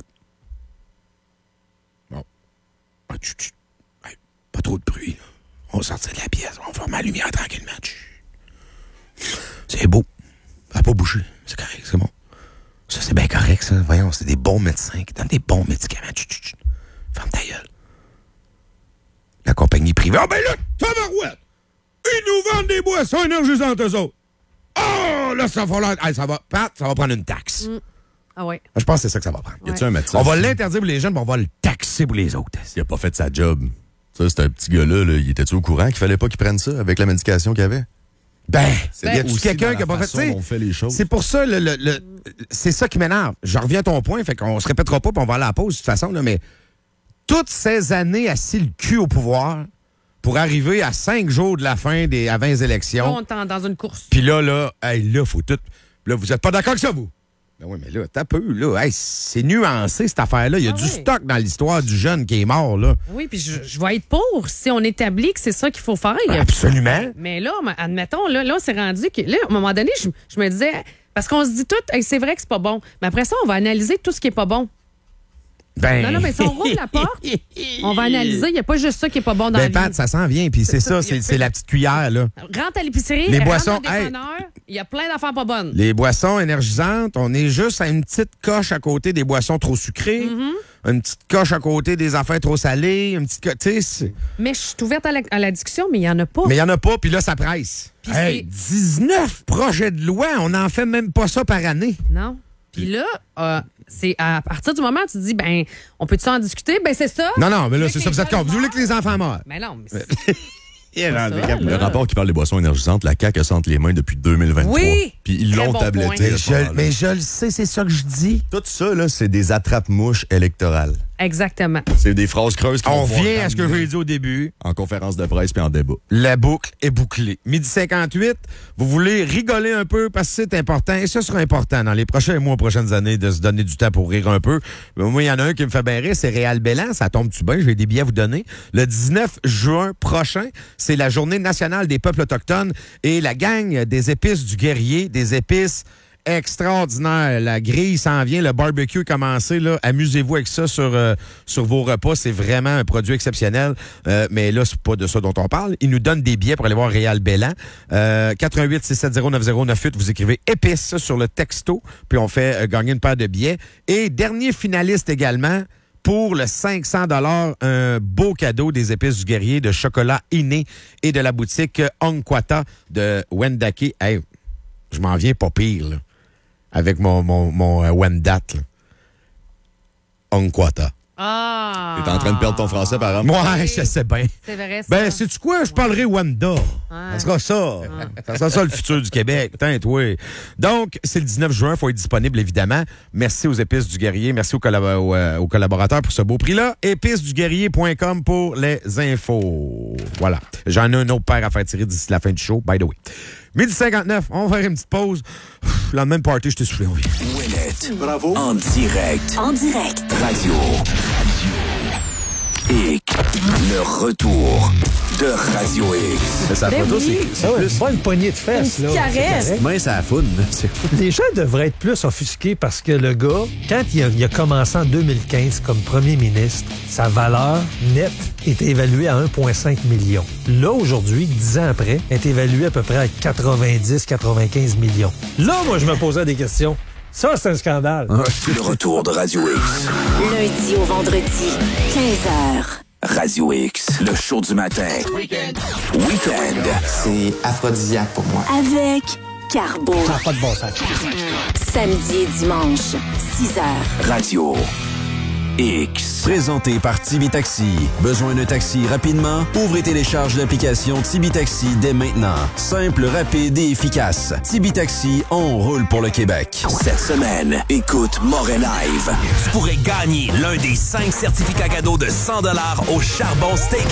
Bon. Ah, tu- tu- hey, pas trop de bruit, là. On va sortir de la pièce, on va fermer la lumière tranquillement. Chut. C'est beau. Ça n'a pas bougé. C'est correct, c'est bon. Ça, c'est bien correct, ça. Voyons, c'est des bons médecins qui donnent des bons médicaments. Chut, chut, chut. Ferme ta gueule. La compagnie privée. Ah, ben là, tabarouette! Ils nous vendent des boissons énergisantes, eux autres. Oh, là, ça va, là, hey, ça va, Pat, ça va prendre une taxe. Ah ouais. Je pense que c'est ça que ça va prendre. Y a-tu un médecin? On va aussi l'interdire pour les jeunes, mais on va le taxer pour les autres. Il a pas fait sa job. Ça, c'est un petit gars-là, là. Il était-tu au courant qu'il fallait pas qu'il prenne ça avec la médication qu'il avait? Ben, C'est y a-tu aussi quelqu'un dans qui a la pas fait façon ça? dont on fait les choses. C'est pour ça, le, le- le- c'est ça qui m'énerve. Je reviens à ton point, fait qu'on se répétera pas, puis on va aller à la pause de toute façon, là, mais toutes ces années assis le cul au pouvoir pour arriver à cinq jours de la fin des à vingt Là, élections. on est dans une course. Puis là, là, hey, là, faut tout. Là, vous êtes pas d'accord avec ça, vous? Ben oui, mais là, t'as peu, là. Hey, c'est nuancé, cette affaire-là. Il y a Ah du oui. stock dans l'histoire du jeune qui est mort, là. Oui, puis je, je vais être pour si on établit que c'est ça qu'il faut faire. Absolument. Mais là, admettons, là, là on s'est rendu que, là, à un moment donné, je, je me disais, parce qu'on se dit tout, hey, c'est vrai que c'est pas bon. Mais après ça, on va analyser tout ce qui est pas bon. Ben... Non, non, mais si on rouvre la porte, on va analyser. Il n'y a pas juste ça qui est pas bon dans Ben, la Pat, vie. ça s'en vient, puis c'est ça, c'est c'est la petite cuillère, là. Rentre à l'épicerie, Les rentre boissons, dans le dépanneur, il y a plein d'affaires pas bonnes. Les boissons énergisantes, on est juste à une petite coche à côté des boissons trop sucrées, Mm-hmm. une petite coche à côté des affaires trop salées, une petite coche, tu sais, c'est- Mais je suis ouverte à la, à la discussion, mais il n'y en a pas. mais il n'y en a pas, puis là, ça presse. Puis Hey, c'est- dix-neuf projets de loi, on n'en fait même pas ça par année. Non. Puis là, euh, c'est à partir du moment où tu dis, ben, on peut-tu en discuter? Ben, c'est ça. Non, non, mais là, Avec c'est les ça, vous êtes jeunes con. Vous voulez que les enfants meurent? Mais non, mais c'est- Yeah, ça, handicap. là. Le rapport qui parle des boissons énergisantes, la C A Q a ça entre les mains depuis deux mille vingt-trois. Oui! Puis ils Très l'ont bon tabletté. point. à Mais ce je, moment-là. mais je le sais, c'est ça que je dis. Tout ça, là, c'est des attrape-mouches électorales. Exactement. C'est des phrases creuses qui On vont pouvoir vient à ce que ramener j'ai dit au début. en conférence de presse puis en débat. La boucle est bouclée. Midi cinquante-huit, vous voulez rigoler un peu parce que c'est important. Et ce sera important dans les prochains mois, prochaines années, de se donner du temps pour rire un peu. Mais moi, il y en a un qui me fait bien rire, c'est Réal Bellan. Ça tombe-tu bien? J'ai des billets à vous donner. Le dix-neuf juin prochain, c'est la Journée nationale des peuples autochtones et la gang des épices du guerrier, des épices extraordinaires. La grille s'en vient, le barbecue est commencé. Là. Amusez-vous avec ça sur, euh, sur vos repas. C'est vraiment un produit exceptionnel. Euh, mais là, c'est pas de ça dont on parle. Ils nous donnent des billets pour aller voir Réal Bellan. Euh, quatre un huit, six sept zéro, neuf zéro neuf huit. Vous écrivez épices sur le texto, puis on fait euh, gagner une paire de billets. Et dernier finaliste également, pour le cinq cents dollars, un beau cadeau des épices du guerrier de chocolat inné et de la boutique Onkwata de Wendake. Hey, je m'en viens pas pire, là, avec mon, mon, mon euh, Wendat. là. Onkwata. Ah! T'es en train de perdre ton français, par exemple? Ouais, je sais bien. C'est vrai, ça. Ben, sais-tu quoi? Je parlerai Wanda. Ça sera ça. Ça sera ça le futur du Québec. Putain, toi. Donc, c'est le dix-neuf juin. Il faut être disponible, évidemment. Merci aux Épices du Guerrier. Merci aux, collab- aux, euh, aux collaborateurs pour ce beau prix-là. épices du guerrier point com pour les infos. Voilà. J'en ai un autre paire à faire tirer d'ici la fin du show, by the way. Midi cinquante-neuf, on va faire une petite pause. Pff, la même party, je t'ai soufflé, on vient. Bravo. En direct. En direct. Radio. Radio. X. Le retour de Radio X. Sa Ben photo, oui. c'est- c'est Ah ouais, plus... pas une poignée de fesses, Une là. petite caresse. C'est correct. Mince à la foune. C'est fou. Les gens devraient être plus offusqués parce que le gars, quand il a, il a commencé en deux mille quinze comme premier ministre, sa valeur nette est évaluée à un virgule cinq million. Là, aujourd'hui, dix ans après, elle est évaluée à peu près à quatre-vingt-dix à quatre-vingt-quinze millions. Là, moi, je me posais des questions. Ça, c'est un scandale. Le retour de Radio X. Lundi au vendredi, quinze heures. Radio X, le show du matin. Week-end. Week-end. C'est aphrodisiaque pour moi. Avec Carbo. Ça n'a pas de bon sens. Samedi et dimanche, six heures. Radio X. Présenté par Tibi Taxi. Besoin d'un taxi rapidement? Ouvre et télécharge l'application Tibi Taxi dès maintenant. Simple, rapide et efficace. Tibi Taxi, on roule pour le Québec. Cette semaine, écoute Moret Live. Tu pourrais gagner l'un des cinq certificats cadeaux de cent dollars au Charbon Steak